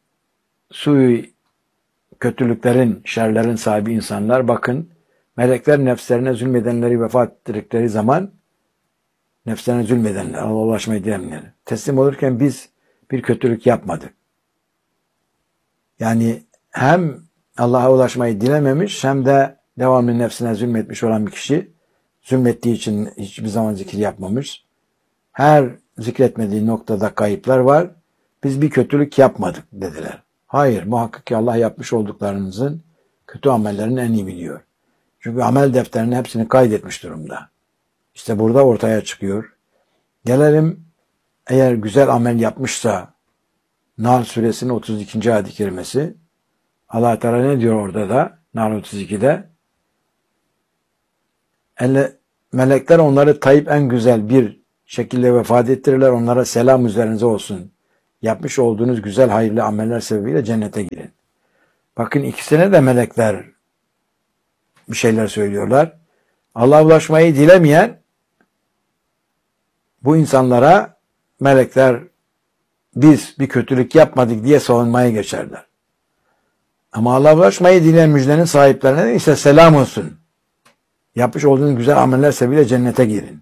kötülüklerin, şerlerin sahibi insanlar, bakın melekler nefslerine zulmedenleri vefat ettirdikleri zaman nefslerine zulmedenler, Allah'a ulaşmayı dilemeyenler teslim olurken biz bir kötülük yapmadık. Yani hem Allah'a ulaşmayı dilememiş hem de devamlı nefsine zulmetmiş olan bir kişi zulmettiği için hiçbir zaman zikir yapmamış. Her zikretmediği noktada kayıplar var. Biz bir kötülük yapmadık dediler. Hayır, muhakkak ki Allah yapmış olduklarınızın kötü amellerini en iyi biliyor. Çünkü amel defterinin hepsini kaydetmiş durumda. İşte burada ortaya çıkıyor. Gelelim, eğer güzel amel yapmışsa Nahl suresinin 32. ayet-i kerimesi, Allah Teala ne diyor orada da? Nahl 32'de melekler onları tayip en güzel bir şekilde vefat ettirirler. Onlara selam üzerinize olsun. Yapmış olduğunuz güzel hayırlı ameller sebebiyle cennete girin. Bakın ikisine de melekler bir şeyler söylüyorlar. Allah'a ulaşmayı dilemeyen bu insanlara melekler biz bir kötülük yapmadık diye savunmaya geçerler. Ama Allah'a ulaşmayı dileyen müjdenin sahiplerine de ise selam olsun. Yapmış olduğunuz güzel ameller sebebiyle cennete girin.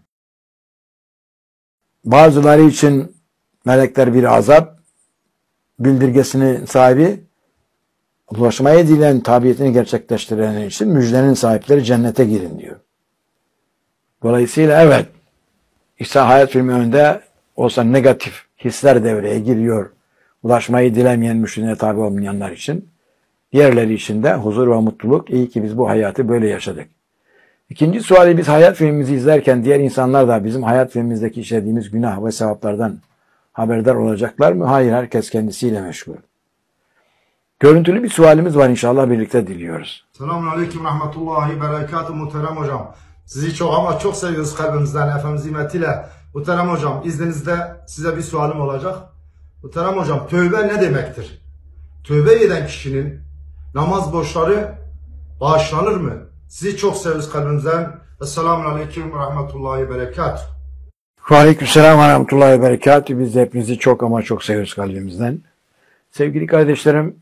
Bazıları için melekler bir azap bildirgesinin sahibi, ulaşmayı dileyen tabiyetini gerçekleştirenler için müjdenin sahipleri cennete girin diyor. Dolayısıyla evet, İsa hayat filmi önünde olsa negatif hisler devreye giriyor. Ulaşmayı dilemeyen, müşrine tabi olmayanlar için. Diğerleri için de huzur ve mutluluk. İyi ki biz bu hayatı böyle yaşadık. İkinci suali, biz hayat filmimizi izlerken diğer insanlar da bizim hayat filmimizdeki işlediğimiz günah ve sevaplardan haberdar olacaklar mı? Hayır, herkes kendisiyle meşgul. Görüntülü bir sualimiz var, inşallah birlikte diliyoruz. Selamun Aleyküm Rahmetullahi Berekatuhu muhterem hocam. Sizi çok ama çok seviyoruz kalbimizden, Efendimiz himmetiyle. Muhterem hocam, izninizle size bir sualim olacak. Muhterem hocam, tövbe ne demektir? Tövbe eden kişinin namaz borçları bağışlanır mı? Sizi çok seviyoruz kalbimizden. Esselamun Aleyküm Rahmetullahi Berekatuhu. Aleykümselam ve rahmetullahi ve berekatuhu. Biz de hepinizi çok ama çok seviyoruz kalbimizden. Sevgili kardeşlerim,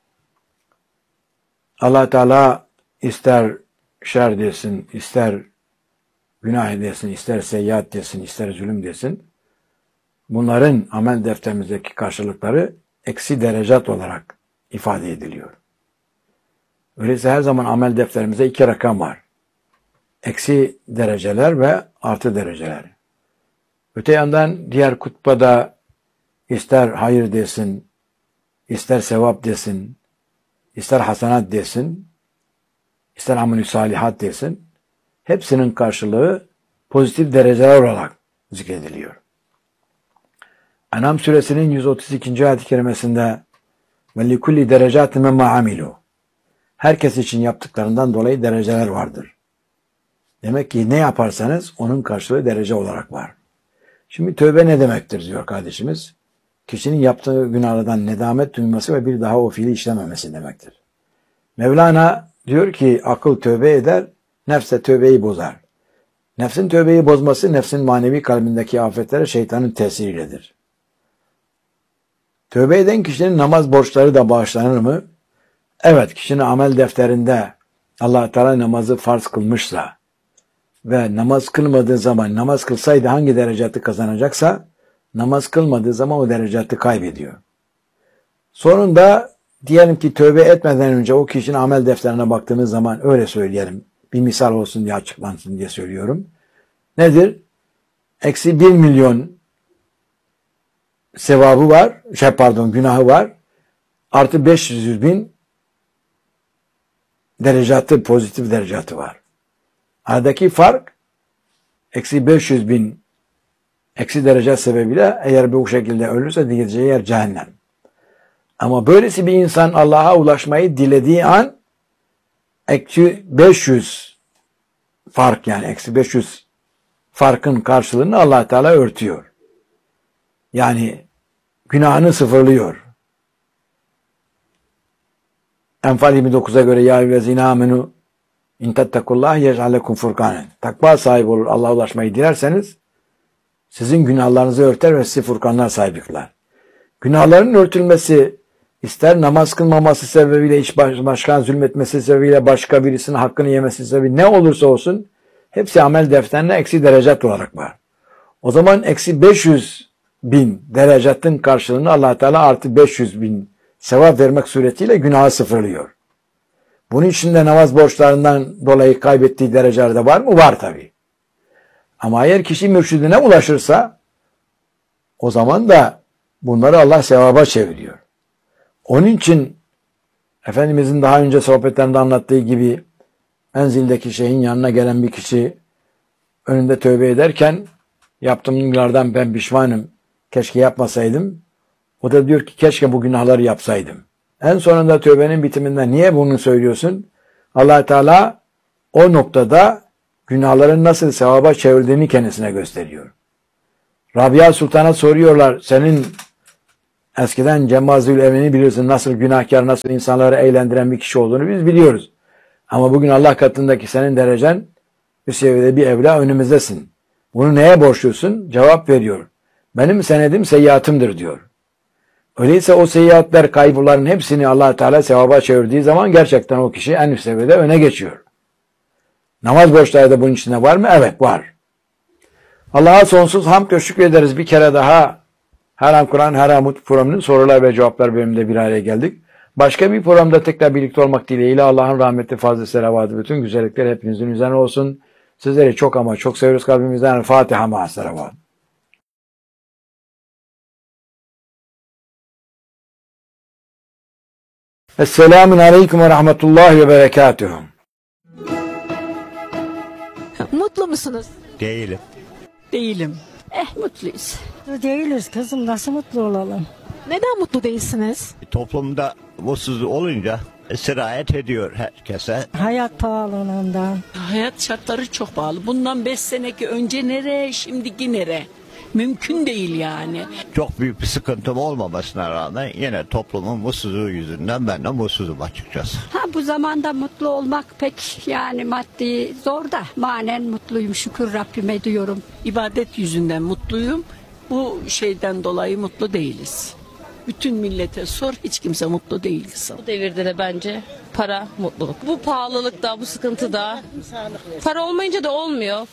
Allah Teala ister şer desin, ister günah desin, ister seyyiat desin, ister zulüm desin. Bunların amel defterimizdeki karşılıkları eksi derecat olarak ifade ediliyor. Öyleyse her zaman amel defterimizde iki rakam var. Eksi dereceler ve artı dereceler. Öte yandan diğer kutbada ister hayır desin, ister sevap desin, ister hasenat desin, ister amel-i salihat desin, hepsinin karşılığı pozitif dereceler olarak zikrediliyor. En'am suresinin 132. ayet-i kerimesinde وَلِكُلِّ دَرَجَاتٍ مَمَّا عَمِلُوا herkes için yaptıklarından dolayı dereceler vardır. Demek ki ne yaparsanız onun karşılığı derece olarak var. Şimdi tövbe ne demektir diyor kardeşimiz. Kişinin yaptığı günahlardan nedamet duyması ve bir daha o fiili işlememesi demektir. Mevlana diyor ki akıl tövbe eder, nefs de tövbeyi bozar. Nefsin tövbeyi bozması nefsin manevi kalbindeki afetlere şeytanın tesiriyledir. Tövbe eden kişinin namaz borçları da bağışlanır mı? Evet, kişinin amel defterinde Allah Teala namazı farz kılmışsa ve namaz kılmadığı zaman namaz kılsaydı hangi derecatı kazanacaksa namaz kılmadığı zaman o derecatı kaybediyor. Sonunda diyelim ki tövbe etmeden önce o kişinin amel defterine baktığımız zaman öyle söyleyelim. Bir misal olsun diye açıklansın diye söylüyorum. Nedir? Eksi 1 milyon sevabı var. Günahı var. Artı 500 bin derecatı, pozitif derecatı var. Aradaki fark eksi 500 bin eksi derece sebebiyle eğer bu şekilde ölürse gideceği yer cehennem. Ama böylesi bir insan Allah'a ulaşmayı dilediği an eksi 500 fark, yani eksi 500 farkın karşılığını Allah Teala örtüyor. Yani günahını sıfırlıyor. Enfal 29'a göre ya eyyühellezine amenu in tettekullah yec'al lekum furkanen. Takva sahibi olur Allah'a ulaşmayı dilerseniz sizin günahlarınızı örter ve sizi furkanlar sahibi kılar. Günahların örtülmesi, ister namaz kılmaması sebebiyle, iş başkan zulmetmesi sebebiyle, başka birisinin hakkını yemesi sebebiyle ne olursa olsun hepsi amel defterine eksi derecat olarak var. O zaman eksi 500 bin derecatın karşılığını Allah Teala artı 500 bin sevap vermek suretiyle günahı sıfırlıyor. Bunun içinde namaz borçlarından dolayı kaybettiği derecelerde var mı? Var tabii. Ama eğer kişi mürşidine ulaşırsa o zaman da bunları Allah sevaba çeviriyor. Onun için Efendimizin daha önce sohbetlerinde anlattığı gibi menzildeki şeyhin yanına gelen bir kişi önünde tövbe ederken yaptığım günahlardan ben pişmanım, keşke yapmasaydım. O da diyor ki keşke bu günahları yapsaydım. En sonunda tövbenin bitiminde niye bunu söylüyorsun? Allah Teala o noktada günahların nasıl sevaba çevrildiğini kendisine gösteriyor. Rabia Sultan'a soruyorlar, senin eskiden Cemmazül Emin'i bilirsin, nasıl günahkar, nasıl insanları eğlendiren bir kişi olduğunu biz biliyoruz. Ama bugün Allah katındaki senin derecen bir seviyede bir evla önümüzdesin. Bunu neye borçlusun? Cevap veriyor. Benim senedim seyyiatımdır diyor. Öyleyse o seyyiatler, kayıpların hepsini Allah Teala sevaba çevirdiği zaman gerçekten o kişi en üst seviyede öne geçiyor. Namaz borçları da bunun içinde var mı? Evet, var. Allah'a sonsuz hamd ve şükrederiz. Bir kere daha Haram Kur'an, Haram Mut programının sorular ve cevaplar bölümünde bir araya geldik. Başka bir programda tekrar birlikte olmak dileğiyle Allah'ın rahmeti, fazla selavatı, bütün güzellikler hepinizin üzerine olsun. Sizleri çok ama çok seviyoruz kalbimizden. Fatiha ma'a selavat. Esselamun aleyküm ve rahmetullahi ve berekatuhu. Mutlu musunuz? Değilim. Değilim. Mutluyuz. Mutlu değiliz kızım, nasıl mutlu olalım? Neden mutlu değilsiniz? Toplumda mutsuz olunca sirayet ediyor herkese. Hayat pahalılığından. Hayat şartları çok pahalı. Bundan 5 seneki önce nere, şimdiki nere? Mümkün değil yani. Çok büyük bir sıkıntım olmamasına rağmen yine toplumun mutsuzluğu yüzünden ben de mutsuzum açıkçası. Bu zamanda mutlu olmak pek yani maddi zor da manen mutluyum, şükür Rabbime diyorum. İbadet yüzünden mutluyum. Bu şeyden dolayı mutlu değiliz. Bütün millete sor, hiç kimse mutlu değil. Bu devirde de bence para mutluluk. Bu pahalılıkta, bu sıkıntıda para olmayınca da olmuyor.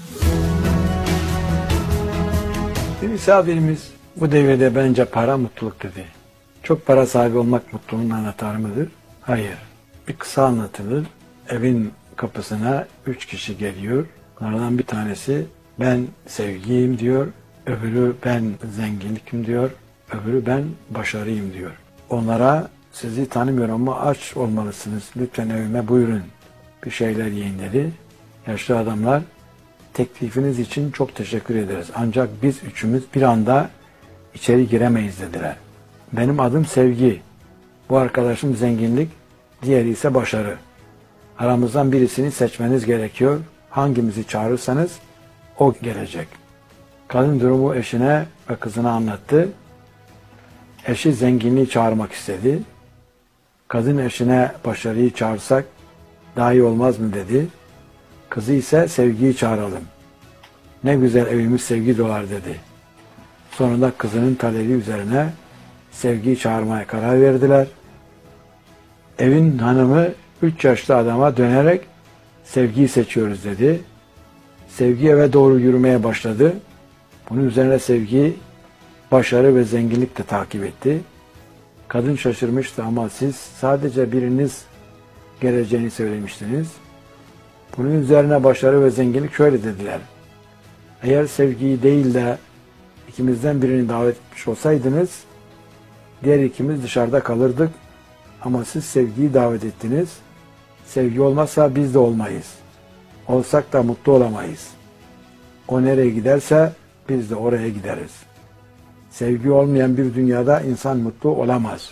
Bir misafirimiz bu devirde bence para mutluluk dedi. Çok para sahibi olmak mutluluğun anahtarı mıdır? Hayır. Bir kısa anlatılır. Evin kapısına 3 kişi geliyor. Onlardan bir tanesi ben sevgiyim diyor. Öbürü ben zenginlikim diyor. Öbürü ben başarıyım diyor. Onlara sizi tanımıyorum ama aç olmalısınız. Lütfen evime buyurun. Bir şeyler yiyin dedi. Yaşlı adamlar teklifiniz için çok teşekkür ederiz. Ancak biz üçümüz bir anda içeri giremeyiz dediler. Benim adım Sevgi. Bu arkadaşım zenginlik. Diğeri ise başarı. Aramızdan birisini seçmeniz gerekiyor. Hangimizi çağırırsanız o gelecek. Kadın durumu eşine ve kızına anlattı. Eşi zenginliği çağırmak istedi. Kadın eşine başarıyı çağırsak daha iyi olmaz mı dedi. Kızı ise sevgiyi çağıralım. Ne güzel evimiz sevgi dolar dedi. Sonunda kızının talebi üzerine sevgiyi çağırmaya karar verdiler. Evin hanımı 3 yaşlı adama dönerek sevgiyi seçiyoruz dedi. Sevgi eve doğru yürümeye başladı. Bunun üzerine sevgi başarı ve zenginlik de takip etti. Kadın şaşırmıştı ama siz sadece biriniz geleceğini söylemiştiniz. Bunun üzerine başarı ve zenginlik şöyle dediler. Eğer sevgiyi değil de ikimizden birini davet etmiş olsaydınız diğer ikimiz dışarıda kalırdık. Ama siz sevgiyi davet ettiniz. Sevgi olmazsa biz de olmayız. Olsak da mutlu olamayız. O nereye giderse biz de oraya gideriz. Sevgi olmayan bir dünyada insan mutlu olamaz.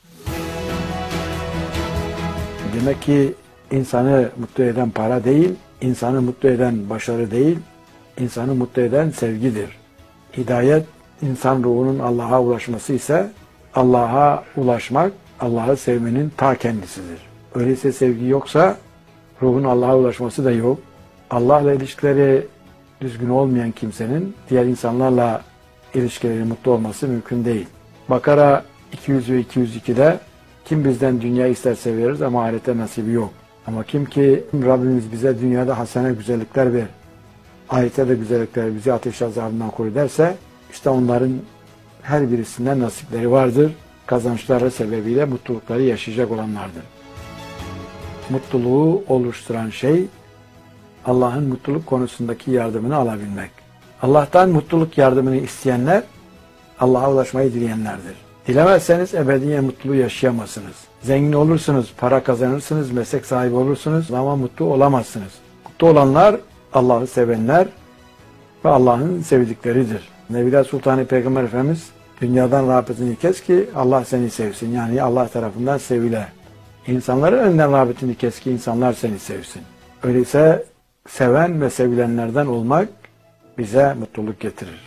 Demek ki insanı mutlu eden para değil, insanı mutlu eden başarı değil, insanı mutlu eden sevgidir. Hidayet, insan ruhunun Allah'a ulaşması ise Allah'a ulaşmak, Allah'ı sevmenin ta kendisidir. Öyleyse sevgi yoksa ruhun Allah'a ulaşması da yok. Allah'la ilişkileri düzgün olmayan kimsenin diğer insanlarla ilişkileri mutlu olması mümkün değil. Bakara 200 ve 202'de kim bizden dünya isterse veririz ama ahirette nasibi yok. Ama kim ki Rabbimiz bize dünyada hasene güzellikler ver, ahirette de güzellikler bizi ateş azabından koru derse işte onların her birisinden nasipleri vardır. Kazançları sebebiyle mutlulukları yaşayacak olanlardır. Mutluluğu oluşturan şey Allah'ın mutluluk konusundaki yardımını alabilmek. Allah'tan mutluluk yardımını isteyenler Allah'a ulaşmayı dileyenlerdir. Dilemezseniz ebediyen mutluluğu yaşayamazsınız. Zengin olursunuz, para kazanırsınız, meslek sahibi olursunuz ama mutlu olamazsınız. Mutlu olanlar Allah'ı sevenler ve Allah'ın sevdikleridir. Nebiler Sultanı Peygamber Efendimiz dünyadan rağbetini kes ki Allah seni sevsin. Yani Allah tarafından sevile. İnsanların önünden rağbetini kes ki insanlar seni sevsin. Öyleyse seven ve sevilenlerden olmak bize mutluluk getirir.